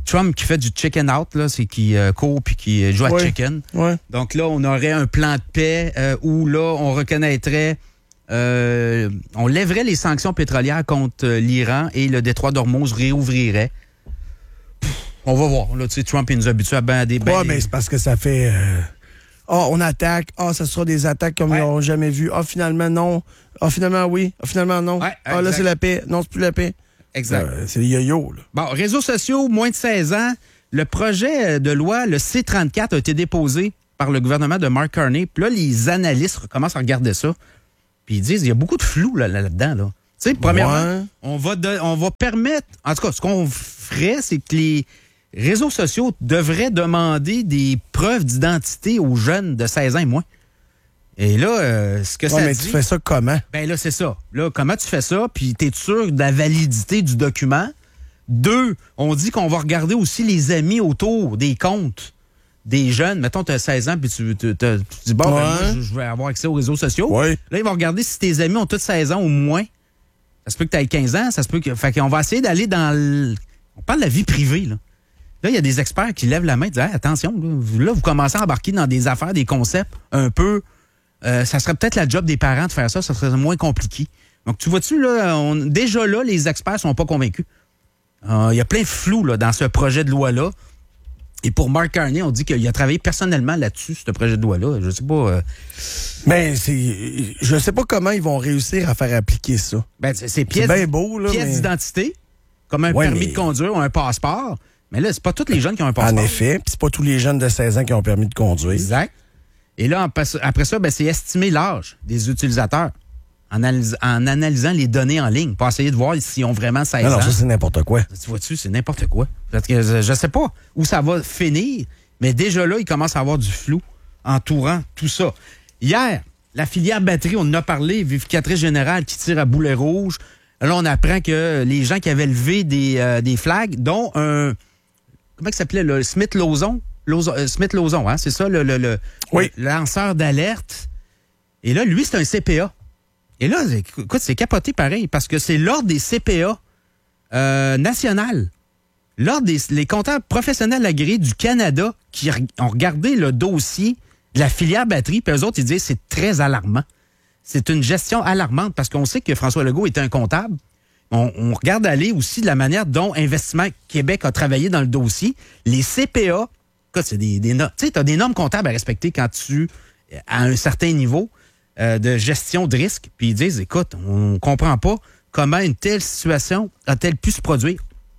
Trump qui fait du chicken out, là, c'est qui euh, court puis qui joue à ouais. chicken. Ouais. Donc là, on aurait un plan de paix euh, où là, on reconnaîtrait, euh, on lèverait les sanctions pétrolières contre euh, l'Iran et le détroit d'Ormuz réouvrirait. Pff, on va voir. Là, tu sais, Trump il nous habitue à ben des... Ben, ouais, mais c'est parce que ça fait... Euh... Ah, oh, on attaque. Ah, oh, ça sera des attaques comme ouais. ils n'ont jamais vu. Ah, oh, finalement, non. Ah, oh, finalement, oui. Ah, oh, finalement, non. Ah, ouais, oh, là, c'est la paix. Non, c'est plus la paix. Exact. Euh, c'est le yo-yo, là. Bon, réseaux sociaux, moins de seize ans. Le projet de loi, le C trente-quatre, a été déposé par le gouvernement de Mark Carney. Puis là, les analystes commencent à regarder ça. Puis ils disent, il y a beaucoup de flou là, là-dedans, là. Tu sais, premièrement, ouais. on, va de, on va permettre... En tout cas, ce qu'on ferait, c'est que les... réseaux sociaux devraient demander des preuves d'identité aux jeunes de seize ans et moins. Et là, euh, ce que ouais, ça mais dit... tu fais ça comment? Ben là, c'est ça. Là, comment tu fais ça? Puis t'es sûr de la validité du document? Deux, on dit qu'on va regarder aussi les amis autour des comptes des jeunes. Mettons, tu as seize ans, puis tu, tu, tu, tu dis, bon, ouais. ben, moi, je, je vais avoir accès aux réseaux sociaux. Ouais. Là, ils vont regarder si tes amis ont tous seize ans ou moins. Ça se peut que tu aies quinze ans, ça se peut que... Fait qu'on va essayer d'aller dans le... On parle de la vie privée, là. Là, il y a des experts qui lèvent la main et disent hey, attention, là vous, là, vous commencez à embarquer dans des affaires, des concepts un peu... Euh, ça serait peut-être la job des parents de faire ça, ça serait moins compliqué. Donc, tu vois-tu, là, on, déjà là, les experts sont pas convaincus. Il euh, y a plein de flou là, dans ce projet de loi-là. Et pour Mark Carney, on dit qu'il a travaillé personnellement là-dessus, ce projet de loi-là. Je sais pas... Euh... Mais c'est... Je sais pas comment ils vont réussir à faire appliquer ça. Ben, c'est, c'est pièce, c'est bien beau, là, pièce mais... d'identité, comme un ouais, permis mais... de conduire ou un passeport. Mais là, c'est pas tous les jeunes qui ont un passeport. En effet, puis c'est pas tous les jeunes de seize ans qui ont un permis de conduire. Exact. Et là, après ça, ben, c'est estimer l'âge des utilisateurs en, analys- en analysant les données en ligne pour essayer de voir s'ils ont vraiment seize non, non, ans. Non, ça, c'est n'importe quoi. Tu vois-tu, c'est n'importe quoi. Parce que je, je sais pas où ça va finir, mais déjà là, il commence à avoir du flou entourant tout ça. Hier, la filière batterie, on en a parlé, vérificatrice générale qui tire à boulet rouge. Là, on apprend que les gens qui avaient levé des, euh, des flags, dont un... Comment il s'appelait, le Smith-Lawson? Lawson, euh, Smith-Lawson, hein? C'est ça, le, le, le, oui. le lanceur d'alerte. Et là, lui, c'est un C P A. Et là, écoute, c'est capoté pareil, parce que c'est l'ordre des C P A euh, national. L'ordre des les comptables professionnels agréés du Canada qui ont regardé le dossier de la filière batterie, puis eux autres, ils disent c'est très alarmant. C'est une gestion alarmante, parce qu'on sait que François Legault était un comptable. On, on regarde aller aussi de la manière dont Investissement Québec a travaillé dans le dossier. Les C P A, écoute, c'est des, des normes. Tu sais, tu as des normes comptables à respecter quand tu à un certain niveau euh, de gestion de risque. Puis ils disent, écoute, on comprend pas comment une telle situation a-t-elle pu se produire.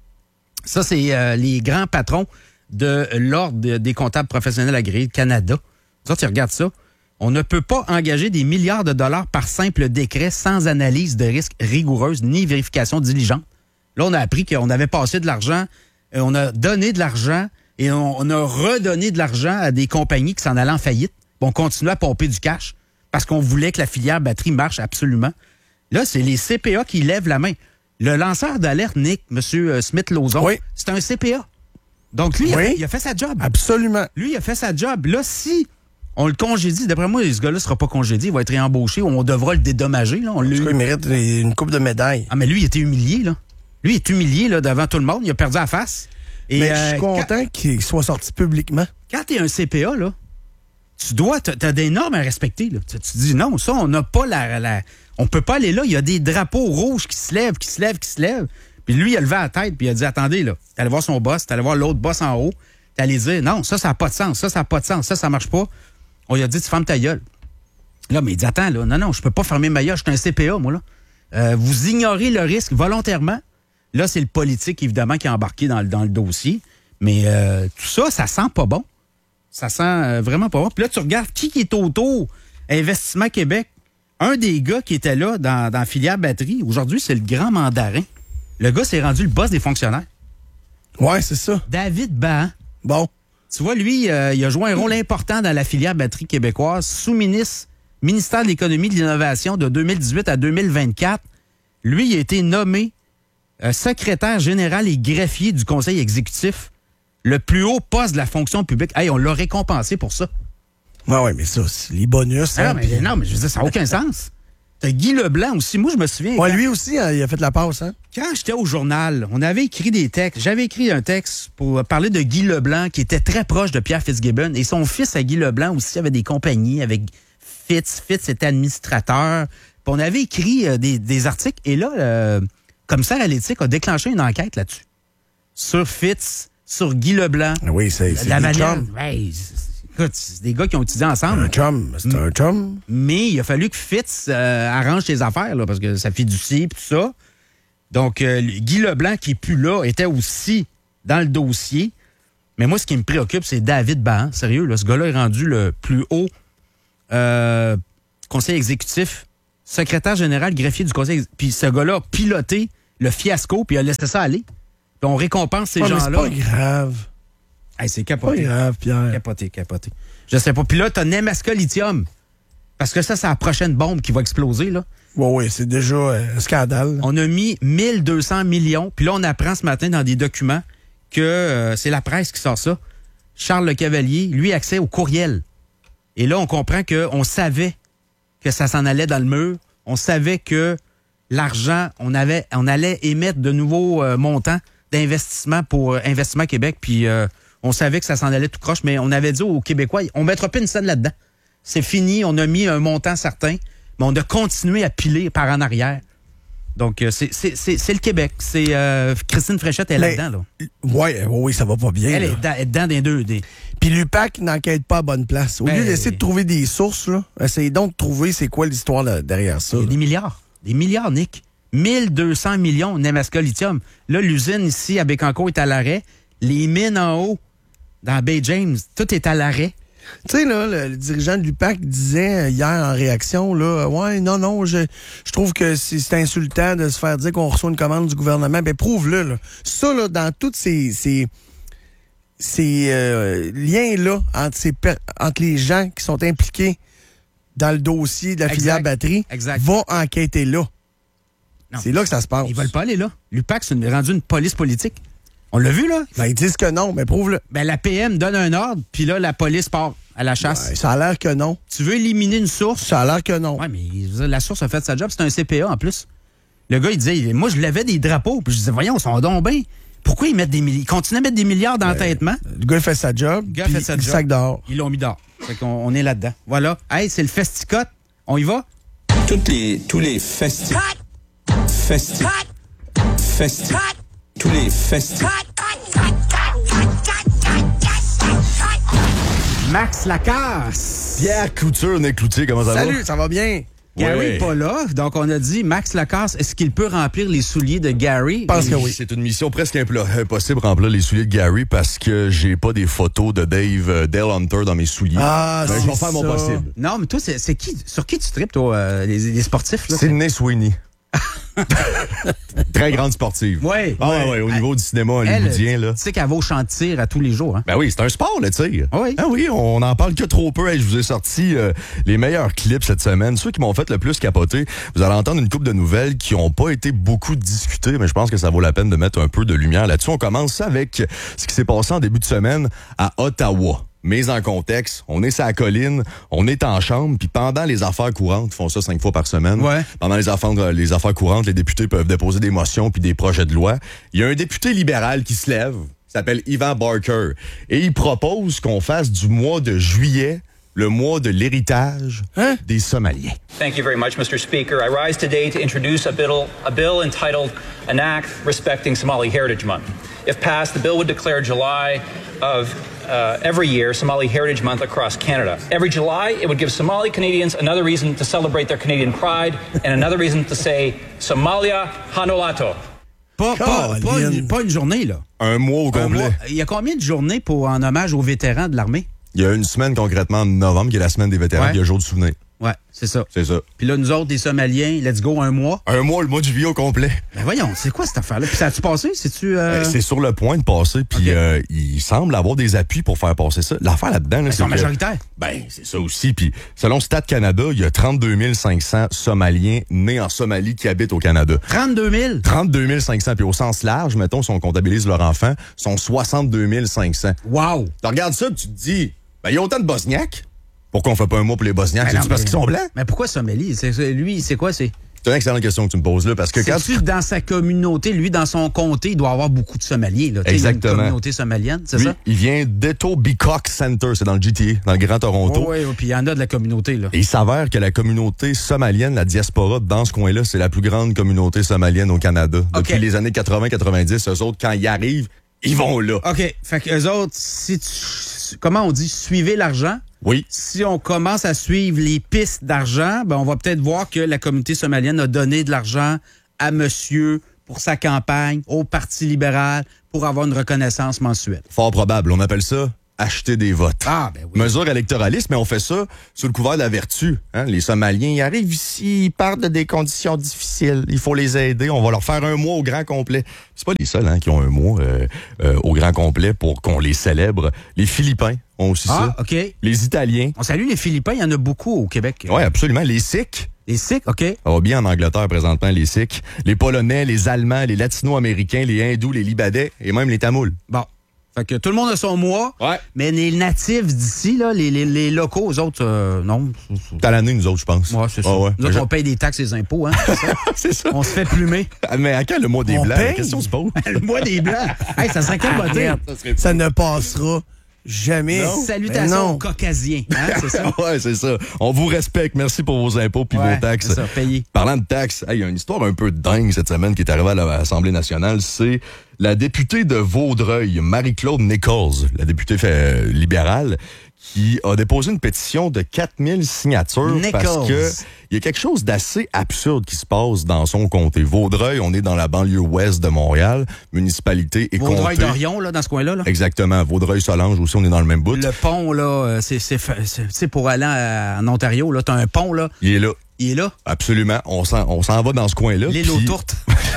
Ça, c'est euh, les grands patrons de l'Ordre de, des comptables professionnels agréés du Canada. Ça, tu regardes ça. On ne peut pas engager des milliards de dollars par simple décret sans analyse de risque rigoureuse ni vérification diligente. Là, on a appris qu'on avait passé de l'argent, on a donné de l'argent et on, on a redonné de l'argent à des compagnies qui s'en allaient en faillite. On continuait à pomper du cash parce qu'on voulait que la filière batterie marche absolument. Là, c'est les C P A qui lèvent la main. Le lanceur d'alerte, Nick, M. Smith-Lawson, oui. c'est un C P A. Donc, lui, oui. il, a fait, il a fait sa job. Absolument. Lui, il a fait sa job. Là, si... on le congédie. D'après moi, ce gars-là ne sera pas congédié. Il va être réembauché. On devra le dédommager. Là. On en tout cas, il mérite une coupe de médaille. Ah, mais lui, il était humilié. Là. Lui, il est humilié là, devant tout le monde. Il a perdu la face. Et mais euh, je suis content quand... qu'il soit sorti publiquement. Quand tu es un C P A, là, tu dois, tu as des normes à respecter. Là. Tu, tu dis non, ça, on n'a pas la, la... On peut pas aller là. Il y a des drapeaux rouges qui se lèvent, qui se lèvent, qui se lèvent. Puis lui, il a levé la tête puis il a dit, attendez, là, t'es allé voir son boss, t'es allé voir l'autre boss en haut. T'es allé dire, non, ça, ça n'a pas de sens. Ça, ça n'a pas de sens. Ça, ça marche pas. On lui a dit, tu fermes ta gueule. Là, mais il dit, attends, là, non, non, je peux pas fermer ma gueule, je suis un C P A, moi, là. Euh, vous ignorez le risque volontairement. Là, c'est le politique, évidemment, qui est embarqué dans le, dans le dossier. Mais euh, tout ça, ça sent pas bon. Ça sent euh, vraiment pas bon. Puis là, tu regardes qui est autour. Investissement Québec. Un des gars qui était là dans, dans la filière batterie, aujourd'hui, c'est le grand mandarin. Le gars s'est rendu le boss des fonctionnaires. Ouais, c'est ça. David Bahan. Bon. Tu vois, lui, euh, il a joué un rôle important dans la filière batterie québécoise, sous-ministre, ministère de l'Économie et de l'Innovation de deux mille dix-huit à deux mille vingt-quatre. Lui, il a été nommé euh, secrétaire général et greffier du conseil exécutif, le plus haut poste de la fonction publique. Hey, on l'a récompensé pour ça. Ah oui, mais ça, c'est les bonus. Ah, hein, mais, pis... Non, mais je veux dire, ça n'a aucun sens. T'as Guy Leblanc aussi. Moi, je me souviens. Ouais, quand, lui aussi, hein, il a fait la passe. Hein? Quand j'étais au journal, on avait écrit des textes. J'avais écrit un texte pour parler de Guy Leblanc, qui était très proche de Pierre Fitzgibbon. Et son fils à Guy Leblanc aussi avait des compagnies avec Fitz. Fitz était administrateur. Puis on avait écrit euh, des, des articles. Et là, le commissaire à l'éthique a déclenché une enquête là-dessus. Sur Fitz, sur Guy Leblanc. Oui, c'est, c'est la des manière. chums. Ouais, c'est, écoute, c'est des gars qui ont étudié ensemble. Un chum, c'est un chum. Mais il a fallu que Fitz euh, arrange ses affaires, là, parce que ça fait du ci et tout ça. Donc, euh, Guy Leblanc, qui n'est plus là, était aussi dans le dossier. Mais moi, ce qui me préoccupe, c'est David Bahan. Sérieux, là, ce gars-là est rendu le plus haut euh, conseil exécutif, secrétaire général, greffier du conseil exécutif. Puis ce gars-là a piloté le fiasco, puis il a laissé ça aller. Puis on récompense ces ouais, gens-là. Mais c'est pas grave. Hey, c'est capoté. Pas grave, Pierre. Capoté, capoté. Je sais pas. Puis là, t'as Nemaska Lithium. Parce que ça, c'est la prochaine bombe qui va exploser, là. Oui, oui, c'est déjà euh, un scandale. On a mis mille deux cents millions. Puis là, on apprend ce matin dans des documents que euh, c'est la presse qui sort ça. Charles Le Cavalier, lui, a accès au courriel. Et là, on comprend qu'on savait que ça s'en allait dans le mur. On savait que l'argent, on avait, on allait émettre de nouveaux euh, montants d'investissement pour euh, Investissement Québec. Puis euh, on savait que ça s'en allait tout croche, mais on avait dit aux Québécois, on ne mettra plus une scène là-dedans. C'est fini, on a mis un montant certain, mais on a continué à piler par en arrière. Donc, euh, c'est, c'est, c'est, c'est le Québec. C'est euh, Christine Fréchette, elle est mais, là-dedans. Là. Oui, oui, ça va pas bien. Elle là. est, dans, est dedans des deux. Des... Puis l'U P A C n'enquête pas à bonne place. Au ben, lieu d'essayer de trouver des sources, là, essayez donc de trouver c'est quoi l'histoire là, derrière ça. Il y a des milliards. Des milliards, Nick. mille deux cents millions, Nemaska Lithium. Là, l'usine ici à Bécancour est à l'arrêt. Les mines en haut, dans Bay James, tout est à l'arrêt. Tu sais, là, le, le dirigeant de l'U P A C disait hier en réaction, là, ouais, non, non, je, je trouve que c'est, c'est insultant de se faire dire qu'on reçoit une commande du gouvernement. Ben, prouve-le, là. Ça, là, dans tous ces, ces, ces euh, liens-là entre, ces, entre les gens qui sont impliqués dans le dossier de la Exact. filière batterie, Exact. va enquêter là. Non. C'est là que ça se passe. Ils veulent pas aller là. L'U P A C, c'est rendu une police politique. On l'a vu, là? Ben, ils disent que non, mais prouve-le. Ben, la P M donne un ordre, puis là, la police part à la chasse. Ouais, ça a l'air que non. Tu veux éliminer une source? Ça a l'air que non. Oui, mais la source a fait sa job. C'est un C P A, en plus. Le gars, il disait, moi, je levais des drapeaux. Puis je disais, voyons, ils sont donc bien. Pourquoi ils mettent des milliards? Ils continuent à mettre des milliards dans l'entêtement. Le gars, il fait sa job. Le gars puis fait sa il job. sac dehors. Ils l'ont mis dehors. Fait qu'on on est là-dedans. Voilà. Hey, c'est le festicote. On y va? Toutes les, tous les festivals. Festivals. Festivals. Tous les festivals. Max Lacasse. Pierre Couture, Nick Cloutier, comment ça va? Salut, ça va bien? Gary Ouais. n'est pas là, donc on a dit Max Lacasse, est-ce qu'il peut remplir les souliers de Gary? Je pense que oui. C'est une mission presque implo- impossible de remplir les souliers de Gary parce que j'ai pas des photos de Dave euh, Dale Hunter dans mes souliers. Ah, Ben, c'est je vais faire mon ça. possible. Non, mais toi, c'est, c'est qui? Sur qui tu tripes, toi, euh, les, les sportifs? Là? Sydney Sweeney. Très grande sportive. Oui. Ah ouais, ouais, au niveau du cinéma hollywoodien, là. Tu sais qu'elle va au champ de tir à tous les jours. Hein? Ben oui, c'est un sport, le tir. Oui. Ah oui, on en parle que trop peu. Hey, je vous ai sorti euh, les meilleurs clips cette semaine. Ceux qui m'ont fait le plus capoter. Vous allez entendre une couple de nouvelles qui n'ont pas été beaucoup discutées, mais je pense que ça vaut la peine de mettre un peu de lumière là-dessus. On commence avec ce qui s'est passé en début de semaine à Ottawa. Mais en contexte, on est sur la colline, on est en chambre, puis pendant les affaires courantes, ils font ça cinq fois par semaine. Ouais. Pendant les affaires, les affaires courantes, les députés peuvent déposer des motions puis des projets de loi. Il y a un député libéral qui se lève, qui s'appelle Ivan Barker, et il propose qu'on fasse du mois de juillet le mois de l'héritage hein? des Somaliens. Thank you very much, Mister Speaker. I rise today to introduce a bill, a bill entitled An Act Respecting Somali Heritage Month. If passed, the bill would declare July of uh, every year Somali Heritage Month across Canada. Every July, it would give Somali Canadians another reason to celebrate their Canadian pride and another reason to say Somalia Hanolato. Pas, pas, pas, une, pas une journée, là. Un mois au Un complet. mois. Il y a combien de journées pour en hommage aux vétérans de l'armée? Il y a une semaine concrètement en novembre, qui est la semaine des vétérans, Ouais. puis il y a le jour du souvenir. Ouais, c'est ça. C'est ça. Puis là, nous autres, des Somaliens, let's go, un mois. Un mois, le mois de juillet au complet. Ben voyons, c'est quoi cette affaire-là? Puis ça a-tu passé? C'est-tu... Euh... Euh, C'est sur le point de passer, puis Okay. euh, il semble avoir des appuis pour faire passer ça. L'affaire là-dedans, là, Ils c'est sont que- majoritaires. Ben, c'est ça aussi. Puis selon Stat Canada, il y a trente-deux mille cinq cents Somaliens nés en Somalie qui habitent au Canada. trente-deux mille? trente-deux mille cinq cents. Puis au sens large, mettons, si on comptabilise leurs enfants, sont soixante-deux mille cinq cents. Wow! Tu regardes ça, puis tu te dis, ben, il y a autant de Bosniaques. Pourquoi on fait pas un mot pour les Bosniaques? C'est parce qu'ils sont blancs? Mais pourquoi sommelier? C'est, lui, c'est quoi? C'est C'est une excellente question que tu me poses là, parce que quand tu... dans sa communauté, lui, dans son comté, il doit avoir beaucoup de sommeliers. Là. Exactement. Une communauté somalienne, c'est lui, ça? Il vient d'Etobicoke Center, c'est dans le G T A, dans le Grand Toronto. Oui, oui, puis il y en a de la communauté. Là. Et il s'avère que la communauté somalienne, la diaspora dans ce coin-là, c'est la plus grande communauté somalienne au Canada. Depuis okay. les années quatre-vingt quatre-vingt-dix, eux autres, quand ils arrivent, ils vont là. OK. Fait qu'eux autres, si tu, comment on dit, suivez l'argent? Oui. Si on commence à suivre les pistes d'argent, ben on va peut-être voir que la communauté somalienne a donné de l'argent à monsieur pour sa campagne, au Parti libéral, pour avoir une reconnaissance mensuelle. Fort probable. On appelle ça acheter des votes. Ah, ben oui. Mesure électoraliste, mais on fait ça sous le couvert de la vertu. Hein? Les Somaliens, ils arrivent ici, ils partent de des conditions difficiles. Il faut les aider. On va leur faire un mois au grand complet. C'est pas les seuls hein, qui ont un mois euh, euh, au grand complet pour qu'on les célèbre. Les Philippins ont aussi ah, ça. OK. Les Italiens. On salue les Philippins. Il y en a beaucoup au Québec. Oui, absolument. Les Sikhs. Les Sikhs, OK. Ça va bien en Angleterre présentement, les Sikhs. Les Polonais, les Allemands, les Latino-Américains, les Hindous, les Libanais et même les Tamouls. Bon. Fait que tout le monde a son mois, ouais. mais les natifs d'ici, là, les, les, les locaux, eux autres, euh, non. C'est à l'année, nous autres, je pense. Ouais, c'est ça. Ah ouais. Nous autres, on paye des taxes et des impôts, hein. C'est ça. C'est ça. On se fait plumer. Mais à quand le mois des on Blancs? Paye? La question se pose. Le mois des Blancs. Hey, ça serait quel beauté? Ça, ça ne passera jamais. Non. Salutations aux Caucasiens. Hein, c'est ça? Ouais, c'est ça. On vous respecte. Merci pour vos impôts puis ouais, vos taxes. C'est ça, payé. Parlant de taxes, il hey, y a une histoire un peu dingue cette semaine qui est arrivée à l'Assemblée nationale. C'est la députée de Vaudreuil, Marie-Claude Nichols, la députée euh, libérale, qui a déposé une pétition de quatre mille signatures Nichols. Parce que il y a quelque chose d'assez absurde qui se passe dans son comté. Vaudreuil, on est dans la banlieue ouest de Montréal, municipalité et comté. Vaudreuil-Dorion, là, dans ce coin-là. Là. Exactement. Vaudreuil-Solange aussi, on est dans le même bout. Le pont, là, c'est, c'est, c'est, c'est pour aller en Ontario, là, t'as un pont, là. Il est là. Il est là? Absolument. On s'en, on s'en va dans ce coin-là. L'île aux puis... tourtes.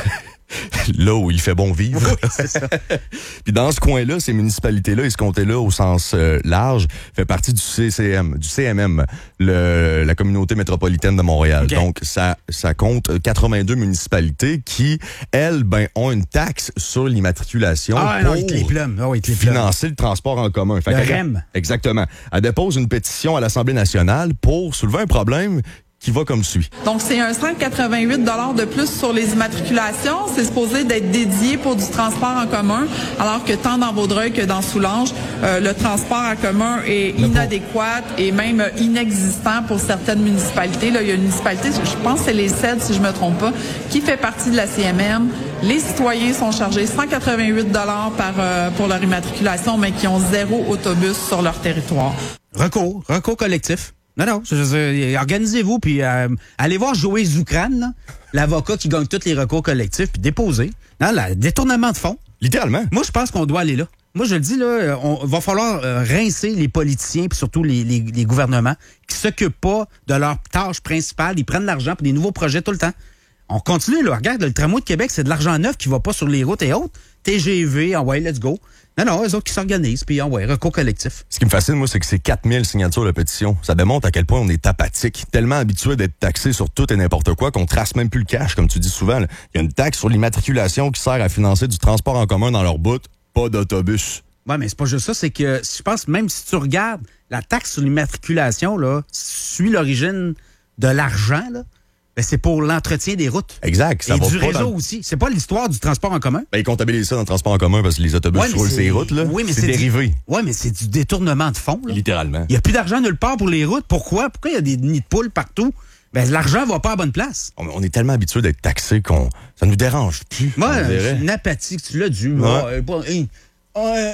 Là où il fait bon vivre. Oui, c'est ça. Puis dans ce coin-là, ces municipalités-là, et ce comté-là, au sens euh, large, fait partie du C C M, du C M M, le, la communauté métropolitaine de Montréal. Okay. Donc, ça, ça compte quatre-vingt-deux municipalités qui, elles, ben, ont une taxe sur l'immatriculation ah, pour non, il te les plume. Oh, il te les financer le transport en commun. Fait le R R E M. Exactement. Elle dépose une pétition à l'Assemblée nationale pour soulever un problème qui va comme suit. Donc, c'est un cent quatre-vingt-huit dollars de plus sur les immatriculations. C'est supposé d'être dédié pour du transport en commun, alors que tant dans Vaudreuil que dans Soulanges, euh, le transport en commun est inadéquat et même inexistant pour certaines municipalités. Là, il y a une municipalité, je pense que c'est les Cèdres, si je me trompe pas, qui fait partie de la C M M. Les citoyens sont chargés cent quatre-vingt-huit dollars par, euh, pour leur immatriculation, mais qui ont zéro autobus sur leur territoire. Recours, recours collectif. Non, non, je, je, organisez-vous, puis euh, allez voir Joey Zoukran, là, l'avocat qui gagne tous les recours collectifs, puis déposer. Non, là, détournement de fonds. Littéralement. Moi, je pense qu'on doit aller là. Moi, je le dis, là, on va falloir euh, rincer les politiciens, puis surtout les, les, les gouvernements, qui s'occupent pas de leur tâche principale. Ils prennent l'argent pour des nouveaux projets tout le temps. On continue, là. Regarde, le tramway de Québec, c'est de l'argent neuf qui va pas sur les routes et autres. T G V, en ouais, let's go. Non, non, eux autres qui s'organisent, puis en ouais, recours collectif. Ce qui me fascine, moi, c'est que c'est quatre mille signatures de pétition. Ça démontre à quel point on est apathique, tellement habitué d'être taxé sur tout et n'importe quoi qu'on trace même plus le cash, comme tu dis souvent. Là. Il y a une taxe sur l'immatriculation qui sert à financer du transport en commun dans leur bout, pas d'autobus. Ouais, mais c'est pas juste ça, c'est que je pense, même si tu regardes la taxe sur l'immatriculation, là, suit l'origine de l'argent, là. Ben, c'est pour l'entretien des routes. Exact. Ça et va du pas réseau dans... aussi. C'est pas l'histoire du transport en commun. Ben, ils comptabilisent ça dans le transport en commun parce que les autobus ouais, roulent ces routes, là. Oui, mais c'est, c'est dérivé. Du... Oui, mais c'est du détournement de fonds. Là. Littéralement. Il n'y a plus d'argent nulle part pour les routes. Pourquoi? Pourquoi il y a des nids de poules partout? Ben, l'argent va pas à la bonne place. On, on est tellement habitué d'être taxé qu'on ça nous dérange plus. Moi, c'est une apathie que tu l'as dû. Ouais. Ouais. Ouais.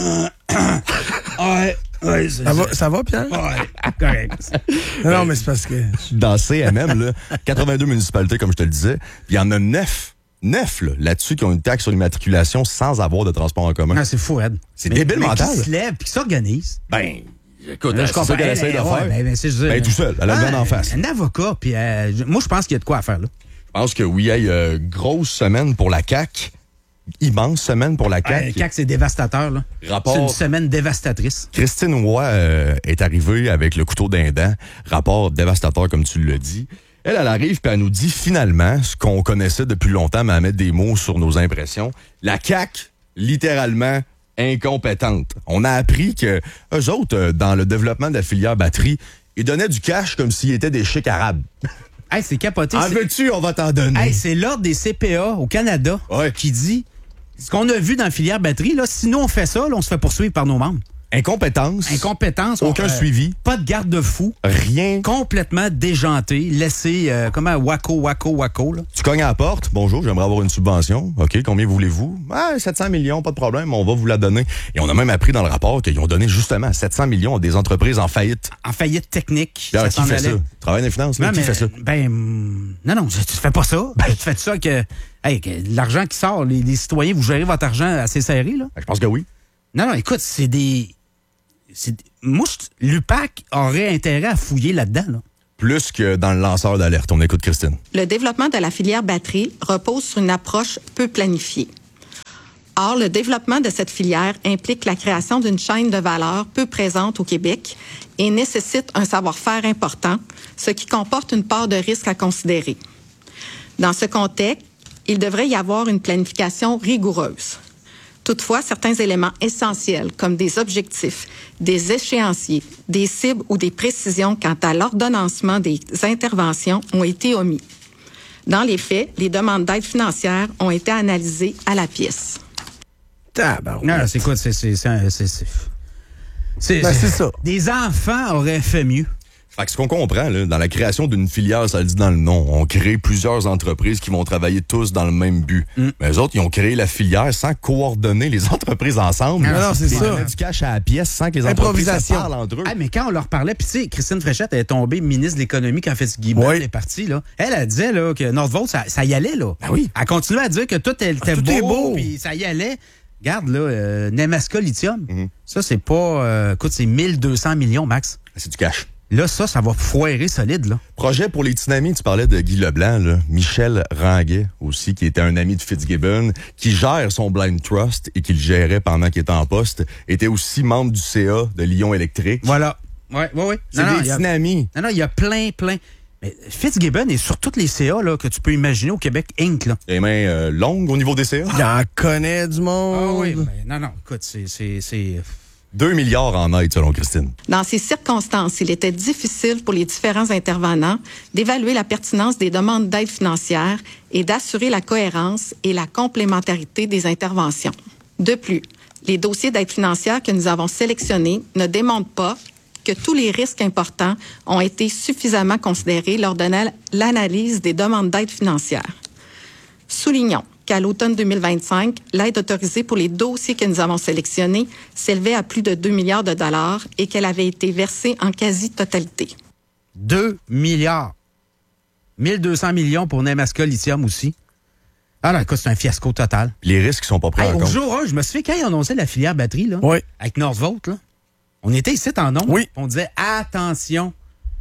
Ouais. Ouais, ça, va, ça va, Pierre? Ouais, correct. Non, non, mais c'est parce que... Dans C M M, là, quatre-vingt-deux municipalités, comme je te le disais, il y en a neuf, neuf là, là-dessus qui ont une taxe sur l'immatriculation sans avoir de transport en commun. Ah, c'est fou, Ed. C'est mais, débile mais mental. Qui se lève puis qui s'organise. Ben, écoute, là, c'est ça qu'elle essaie de ouais, faire. Ben, ben, c'est juste, ben, tout seul, elle a le en face. Un avocat, puis euh, moi, je pense qu'il y a de quoi à faire, là. Je pense que oui, il y a euh, grosse semaine pour la C A Q. Immense semaine pour la C A Q. Euh, C A Q, c'est dévastateur, là. Rapport... C'est une semaine dévastatrice. Christine Roy euh, est arrivée avec le couteau d'un dent. Rapport dévastateur, comme tu l'as dit. Elle, elle arrive puis elle nous dit finalement ce qu'on connaissait depuis longtemps, mais à mettre des mots sur nos impressions. La C A Q, littéralement, incompétente. On a appris que eux autres, euh, dans le développement de la filière batterie, ils donnaient du cash comme s'ils étaient des chics arabes. Hey, c'est capoté. En veux-tu, on va t'en donner. Hey, c'est l'ordre des C P A au Canada ouais. qui dit ce qu'on a vu dans la filière batterie, là, si nous on fait ça, là, on se fait poursuivre par nos membres. Incompétence. Incompétence. Aucun on, euh, suivi. Pas de garde-fou. Rien. Complètement déjanté. Laissé, euh, comment, wacko, wacko, wacko. Là. Tu cognes à la porte. Bonjour, j'aimerais avoir une subvention. OK, combien voulez-vous? Ah, sept cents millions, pas de problème, on va vous la donner. Et on a même appris dans le rapport qu'ils ont donné justement sept cents millions à des entreprises en faillite. En faillite technique. Bien, qui fait allait. ça? Travail dans les finances, là, non, qui mais, fait ça? Ben, non, non, tu fais pas ça. Ben, tu fais ça que, hey, que l'argent qui sort, les, les citoyens, vous gérez votre argent assez serré, là? Ben, je pense que oui. Non, non, écoute, c'est des... C'est, moi, l'U P A C aurait intérêt à fouiller là-dedans. Là. Plus que dans le lanceur d'alerte. On écoute Christine. Le développement de la filière batterie repose sur une approche peu planifiée. Or, le développement de cette filière implique la création d'une chaîne de valeur peu présente au Québec et nécessite un savoir-faire important, ce qui comporte une part de risque à considérer. Dans ce contexte, il devrait y avoir une planification rigoureuse. Toutefois, certains éléments essentiels, comme des objectifs, des échéanciers, des cibles ou des précisions quant à l'ordonnancement des interventions, ont été omis. Dans les faits, les demandes d'aide financière ont été analysées à la pièce. Tabarouette. Non, c'est quoi? C'est, c'est, c'est, c'est, c'est, c'est, ben, c'est ça. Des enfants auraient fait mieux. Fait que ce qu'on comprend, là, dans la création d'une filière, ça le dit dans le nom, on crée plusieurs entreprises qui vont travailler tous dans le même but. Mm. Mais eux autres, ils ont créé la filière sans coordonner les entreprises ensemble. Ah, non, c'est ils ça. donnaient du cash à la pièce sans que les entreprises se parlent entre eux. Ah, mais quand on leur parlait, puis tu sais, Christine Fréchette, elle est tombée ministre de l'Économie quand Fitzgibbon oui. est parti, là. Elle, elle disait là, que Northvolt, ça, ça y allait, là. Ben oui. Elle continuait à dire que tout était ah, tout beau, beau. Puis ça y allait. Regarde, là, euh, Nemaska Lithium, mm-hmm. ça, c'est pas... Euh, écoute, c'est mille deux cents millions, max. C'est du cash. Là, ça, ça va foirer solide, là. Projet pour les tsunamis, tu parlais de Guy Leblanc, là. Michel Ranguet aussi, qui était un ami de Fitzgibbon, qui gère son Blind Trust et qui le gérait pendant qu'il était en poste, était aussi membre du C A de Lyon Électrique. Voilà. Ouais, ouais, ouais. C'est non, des non, tsunamis. Non, non, il y a plein, plein. Mais Fitzgibbon est sur tous les C A là, que tu peux imaginer au Québec Inc. Là. Les mains euh, longues au niveau des C A. Il en connaît du monde. Ah oui, mais non, non, écoute, c'est... c'est, c'est... deux milliards en aide, selon Christine. Dans ces circonstances, il était difficile pour les différents intervenants d'évaluer la pertinence des demandes d'aide financière et d'assurer la cohérence et la complémentarité des interventions. De plus, les dossiers d'aide financière que nous avons sélectionnés ne démontrent pas que tous les risques importants ont été suffisamment considérés lors de l'analyse des demandes d'aide financière. Soulignons qu'à l'automne deux mille vingt-cinq, l'aide autorisée pour les dossiers que nous avons sélectionnés s'élevait à plus de deux milliards de dollars et qu'elle avait été versée en quasi-totalité. deux milliards. mille deux cents millions pour Nemaska Lithium aussi. Ah là, écoute, c'est un fiasco total. Les risques sont pas pris hey, en au compte. Au jour un, je me souviens quand ils annonçaient la filière batterie, là, oui. avec Northvolt, là, on était ici en nombre. Oui. On disait, attention,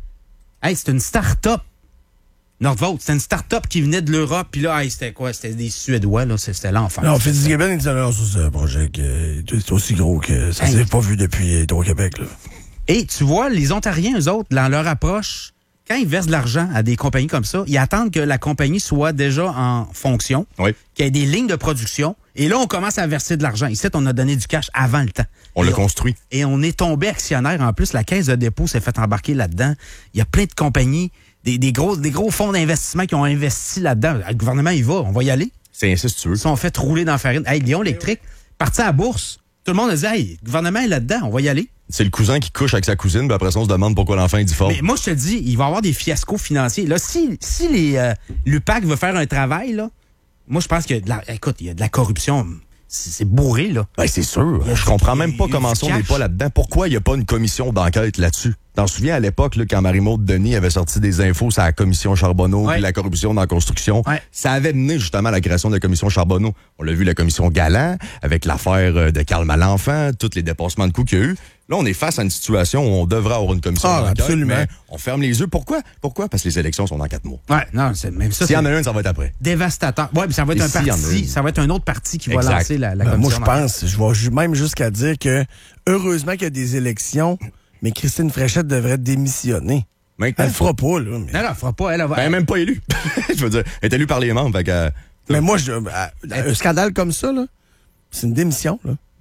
hey, c'est une start-up. Northvolt, c'était une start-up qui venait de l'Europe, puis là, hey, c'était quoi? C'était des Suédois, là, c'était l'enfer. Non, Fitzgibbon, il disait, non, ça, c'est un projet qui est aussi gros que ça hey. s'est pas vu depuis au Québec, là. Et tu vois, les Ontariens, eux autres, dans leur approche, quand ils versent de l'argent à des compagnies comme ça, ils attendent que la compagnie soit déjà en fonction, oui. qu'il y ait des lignes de production, et là, on commence à verser de l'argent. Ici, on a donné du cash avant le temps. On l'a construit. Et on est tombé actionnaire. En plus, la caisse de dépôt s'est fait embarquer là-dedans. Il y a plein de compagnies, des, des, gros, des gros fonds d'investissement qui ont investi là-dedans. Le gouvernement, il va, on va y aller. C'est ainsi, si tu veux. Ils sont fait rouler dans la farine. Hey, Lyon Électrique, parti à la bourse. Tout le monde a dit, hey, le gouvernement est là-dedans, on va y aller. C'est le cousin qui couche avec sa cousine, puis après ça, on se demande pourquoi l'enfant est difforme. Mais moi, je te dis, il va y avoir des fiascos financiers. Là, si, si les euh, l'U P A C veut faire un travail, là, moi, je pense que, de la, écoute, il y a de la corruption. C'est bourré, là. Ben, c'est sûr. Je comprends même pas comment ça, on n'est pas là-dedans. Pourquoi il n'y a pas une commission d'enquête là-dessus? T'en souviens à l'époque, là, quand Marie-Maud Denis avait sorti des infos sur la commission Charbonneau ouais. et la corruption dans la construction, ouais. ça avait mené justement à la création de la commission Charbonneau. On l'a vu, la commission Galland, avec l'affaire de Karl Malenfant, tous les dépassements de coûts qu'il y a eu. Là, on est face à une situation où on devrait avoir une commission ah, d'enquête. Absolument. Mais on ferme les yeux. Pourquoi? Pourquoi? Parce que les élections sont dans quatre mois. Ouais, non, c'est même ça. S'il y en a une, ça va être après. Dévastateur. Ouais, mais ça va être et un si parti. Ça va être un autre parti qui exact. va lancer la, la ben, commission. Moi, je pense, je vais même jusqu'à dire que heureusement qu'il y a des élections, mais Christine Fréchette devrait démissionner. Maintenant, elle le fera pas, là. Mais... Non, non, elle fera pas. Elle va... Ben, même pas élue. Je veux dire, elle est élue par les membres. Fait que, mais moi, je, un scandale comme ça, là, c'est une démission, là.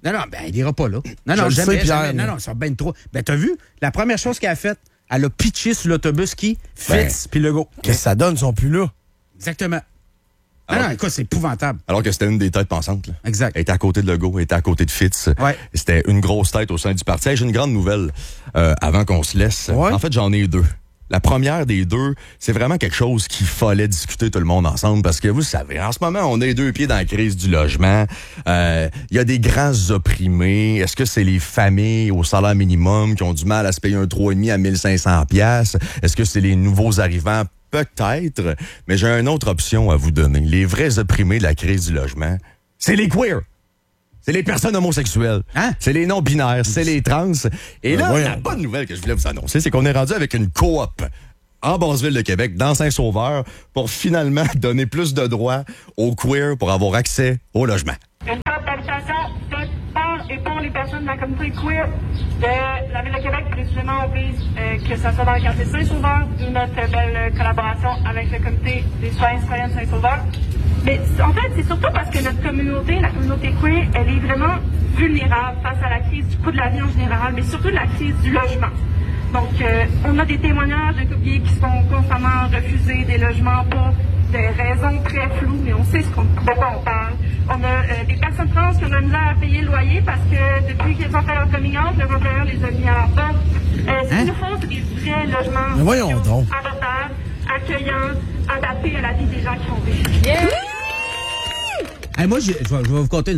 Non, non, ben, il ira pas là. Non, Je non, le jamais, sais, Pierre, jamais. Non, mais- non, ils sont ben trop. Ben, t'as vu? La première chose qu'elle a faite, elle a pitché sur l'autobus qui Fitz puis Legault. Qu'est-ce que ça donne, ils sont plus là? Exactement. Ah Alors non, écoute, c'est épouvantable. Alors que c'était une des têtes pensantes. Là. Exact. Elle était à côté de Legault, elle était à côté de Fitz. Ouais. C'était une grosse tête au sein du parti. Hey, j'ai une grande nouvelle euh, avant qu'on se laisse. Ouais. En fait, j'en ai deux. La première des deux, c'est vraiment quelque chose qu'il fallait discuter tout le monde ensemble parce que vous savez, en ce moment, on est deux pieds dans la crise du logement. Euh, Il y a des grands opprimés. Est-ce que c'est les familles au salaire minimum qui ont du mal à se payer un trois virgule cinq à mille cinq cents piastres? Est-ce que c'est les nouveaux arrivants? Peut-être, mais j'ai une autre option à vous donner. Les vrais opprimés de la crise du logement, c'est les queers. C'est les personnes homosexuelles. Hein? C'est les non-binaires. C'est les trans. Et là, Ouais, la ouais. bonne nouvelle que je voulais vous annoncer, c'est qu'on est rendu avec une coop en Basse-Ville de Québec, dans Saint-Sauveur, pour finalement donner plus de droits aux queers pour avoir accès au logement. Une table d'habitation faite par et pour les personnes de la communauté queer de la Ville de Québec. Précisément, on vise euh, que ça soit dans le quartier Saint-Sauveur, d'où notre belle collaboration avec le comité des citoyens et citoyennes de Saint-Sauveur. Mais en fait, c'est surtout parce que notre communauté, la communauté queer, elle est vraiment vulnérable face à la crise du coût de la vie en général, mais surtout de la crise du logement. Donc, euh, on a des témoignages de couples gays qui se font constamment refuser des logements pour des raisons très floues, mais on sait ce qu'on, de quoi on parle. On a euh, des personnes trans qui ont de la misère à payer le loyer parce que depuis qu'ils ont fait leur coming out, leur employeur les a mis à leur porte. Euh, ce qu'il nous faut, c'est des vrais logements Mais voyons sociaux, donc. abordables, accueillants, adaptés à la vie des gens qui ont vécu. Hey, moi, j'ai- je vais, je vais vous conter une.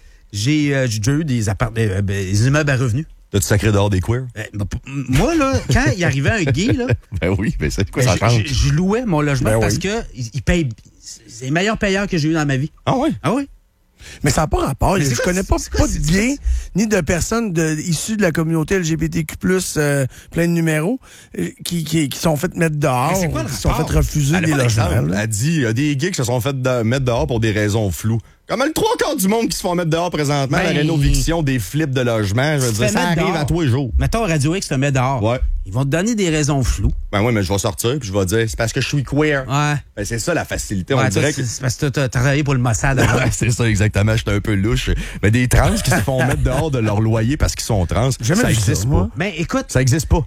J'ai euh, j'ai déjà eu des, appart- euh, ben, des immeubles à revenus. T'as-tu sacré dehors des queers? Euh, ben, p- moi, là, quand il arrivait un gay, là, Ben oui, mais c'est quoi ben, ça je- change? je, je louais mon logement Ben parce oui. que il, il paye. C'est les meilleurs payeurs que j'ai eu dans ma vie. Ah oui? Ah oui? Mais ça n'a pas rapport. Mais Je c'est quoi, connais pas, c'est quoi, pas de c'est- gays ni de personnes de, issues de la communauté L G B T Q plus, euh, plein de numéros, euh, qui, qui, qui sont fait mettre dehors, Mais c'est quoi le qui sont rapport? fait refuser Elle a des pas logements. d'exemple. là. Elle dit, il y a des gays qui se sont fait de- mettre dehors pour des raisons floues. Comme le trois quarts du monde qui se font mettre dehors présentement, Ben, la rénoviction, des flips de logement, je veux Tu te dire, fais ça mettre arrive dehors. à tous les jours. Mettons, Radio X te met dehors. Ouais. Ils vont te donner des raisons floues. Ben oui, mais je vais sortir puis je vais dire, c'est parce que je suis queer. Ouais. Ben c'est ça la facilité, on Ouais, dirait toi, que... c'est parce que t'as t'as travaillé pour le Mossad avant. Ouais, c'est ça, exactement. J'étais un peu louche. Mais des trans qui se font mettre dehors de leur loyer parce qu'ils sont trans, Jamais ça vu ça, existe moi. pas. Ben, écoute, Ça existe pas.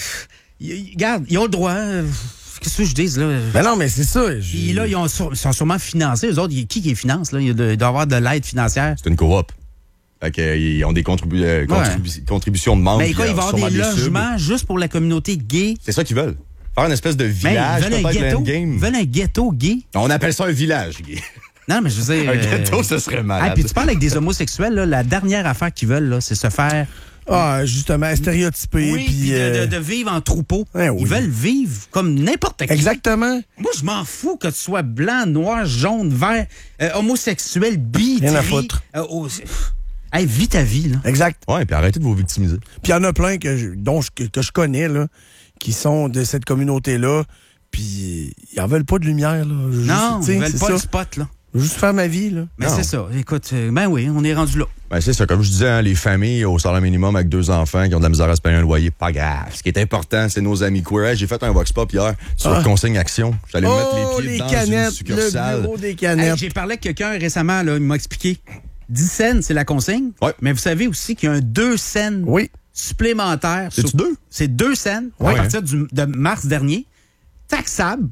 y- y- regarde, ils ont le droit. euh, Qu'est-ce que je dis, là? Ben non, mais c'est ça. je- Puis là, ils ont sur- sont sûrement financés. Eux autres, y- qui qui les finance, là? Il doit il doit y avoir de l'aide financière. C'est une coop. Fait que, euh, ils ont des contribu- euh, contribu- contributions de membres. Mais puis, quoi, euh, ils vont avoir sûrement des subs. logements juste pour la communauté gay. C'est ça qu'ils veulent. Faire une espèce de Mais village, ils veulent un peut-être ghetto. l'endgame. Ils veulent un ghetto gay. On appelle ça un village, gay. Non, mais je veux dire. Un euh, ghetto, ce serait malade. Ah, puis tu parles avec des homosexuels, là, la dernière affaire qu'ils veulent, là, c'est se faire. Ah, justement, stéréotypé. Oui, puis, puis de, euh, de- de vivre en troupeau. Ouais, oui. Ils veulent vivre comme n'importe qui. Exactement. Moi, je m'en fous que tu sois blanc, noir, jaune, vert, euh, homosexuel, bi, Rien à tri, foutre. euh, oh, c'est- hey, vis ta vie, là. Exact. Ouais, puis arrêtez de vous victimiser. Puis il y en a plein que je, dont je, que, que je connais, là, qui sont de cette communauté-là, puis ils en veulent pas de lumière, là. Juste, Non, tu sais, ils veulent c'est pas ça. le spot, là. Juste faire ma vie, là. Mais Non. c'est ça. Écoute, euh, ben oui, on est rendu là. Ben, c'est ça. Comme je disais, hein, les familles au salaire minimum avec deux enfants qui ont de la misère à se payer un loyer, pas grave. Ce qui est important, c'est nos amis queer. Hey, j'ai fait un vox pop hier sur Ah. consigne action. J'allais Oh, mettre les pieds les dans canettes, une le succursale. bureau des Hey, canettes. j'ai parlé avec quelqu'un récemment, là, il m'a expliqué. dix cents, c'est la consigne. Ouais. Mais vous savez aussi qu'il y a un deux cents Oui. supplémentaire. C'est-tu sur- deux? C'est deux cents Ouais. à partir du- de mars dernier. Taxable.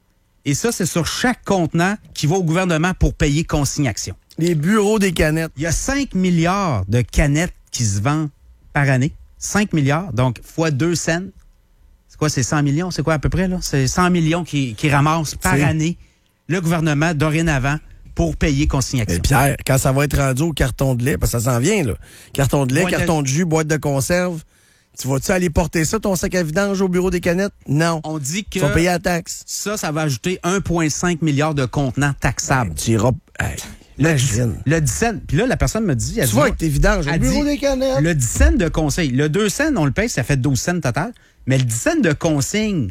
Et ça, c'est sur chaque contenant qui va au gouvernement pour payer consigne-action. Les bureaux des canettes. Il y a cinq milliards de canettes qui se vendent par année. cinq milliards, donc fois deux cents. C'est quoi, c'est cent millions? C'est quoi à peu près, là? C'est cent millions qui, qui ramassent par C'est- année le gouvernement dorénavant pour payer Mais consigne-action. Pierre, quand ça va être rendu au carton de lait, parce que ça s'en vient, là. Carton de lait, Boîte de- carton de jus, boîte de conserve. Tu vas-tu aller porter ça, ton sac à vidange, au bureau des canettes? Non. On dit que Tu vas payer la taxe. ça, ça va ajouter un virgule cinq milliard de contenants taxables. Tu iras. Hey, imagine. Le dix cents. Puis là, la personne me dit... elle Tu dit, vas avec tes vidanges au elle bureau dit, des canettes. Le dix cents de consigne. Le deux cents, on le paye, ça fait douze cents total. Mais le dix cents de consigne,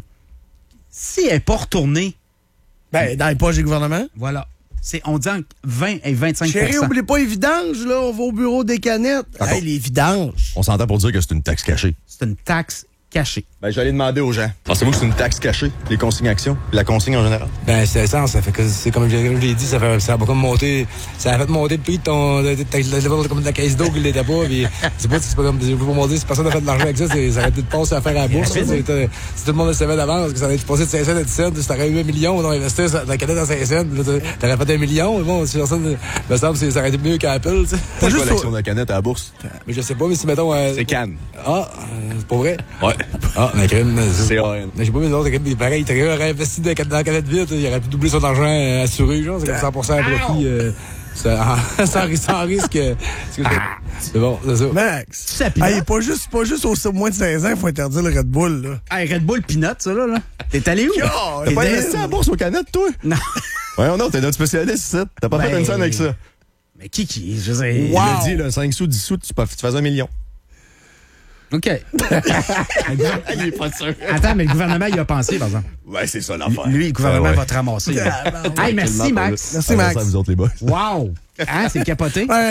si elle n'est pas retournée, Ben, dans les poches du gouvernement. voilà. C'est, on dit entre vingt et vingt-cinq Chérie, oublie pas les vidanges, là. On va au bureau des canettes. D'accord. Hey, les vidanges. On s'entend pour dire que c'est une taxe cachée. C'est une taxe cachée. Ben, j'allais demander aux gens. Pensez-vous que c'est une taxe cachée, les consignes actions, la consigne en général? Ben, c'est ça, ça fait que, c'est comme je l'ai dit, ça fait, ça a comme monté, ça a fait monter le prix de ton, de, de, de, comme de la caisse d'eau qui l'était pas, puis c'est pas, c'est pas comme, je veux pas monter, si personne n'a fait de l'argent avec ça, c'est, ça aurait été de passer à faire à la bourse, ça, si tout le monde le savait d'avance, que ça allait être passé de cinq cents à dix cents, si t'aurais eu un million, on aurait investi dans la canette à cinq cents, t'aurais fait un million, mais bon, si personne, me semble, ça aurait été mieux qu'Apple, tu sais. T'as juste l'action de la canette à la bourse? Mais je sais pas, mais si mettons, euh, c'est Cannes. Ah, euh, c'est pas vrai? Ouais. Ah, mais crème, c'est A N. Mais j'ai pas mis d'autres, pareil, t'aurais investi dans la canette vite, il aurait pu doubler son argent euh, assuré, genre, c'est comme cent pour cent à profit, euh, ça, sans, sans risque. Euh, c'est bon, c'est ça. Max, hey, pas juste, pas juste au moins de seize ans, il faut interdire le Red Bull, là. Hey, Red Bull Peanut, ça, là, là. T'es allé où? Oh, t'as pas investi à la bourse aux canettes, toi? Non. Ouais, non, t'es notre spécialiste, ça. T'as pas ben... fait une scène avec ça. Mais qui, qui, je sais. Wow. Il a dit, là, cinq sous, dix sous, tu, tu fais un million. OK. Il est pas sûr. Attends, mais le gouvernement, il a pensé, par exemple. Ouais, c'est ça l'affaire. Lui, le gouvernement ouais, ouais. va te ramasser. Hey, merci, Max. Merci, Max. Merci, vous autres, les boys. Wow. Hein, c'est capoté. Ouais.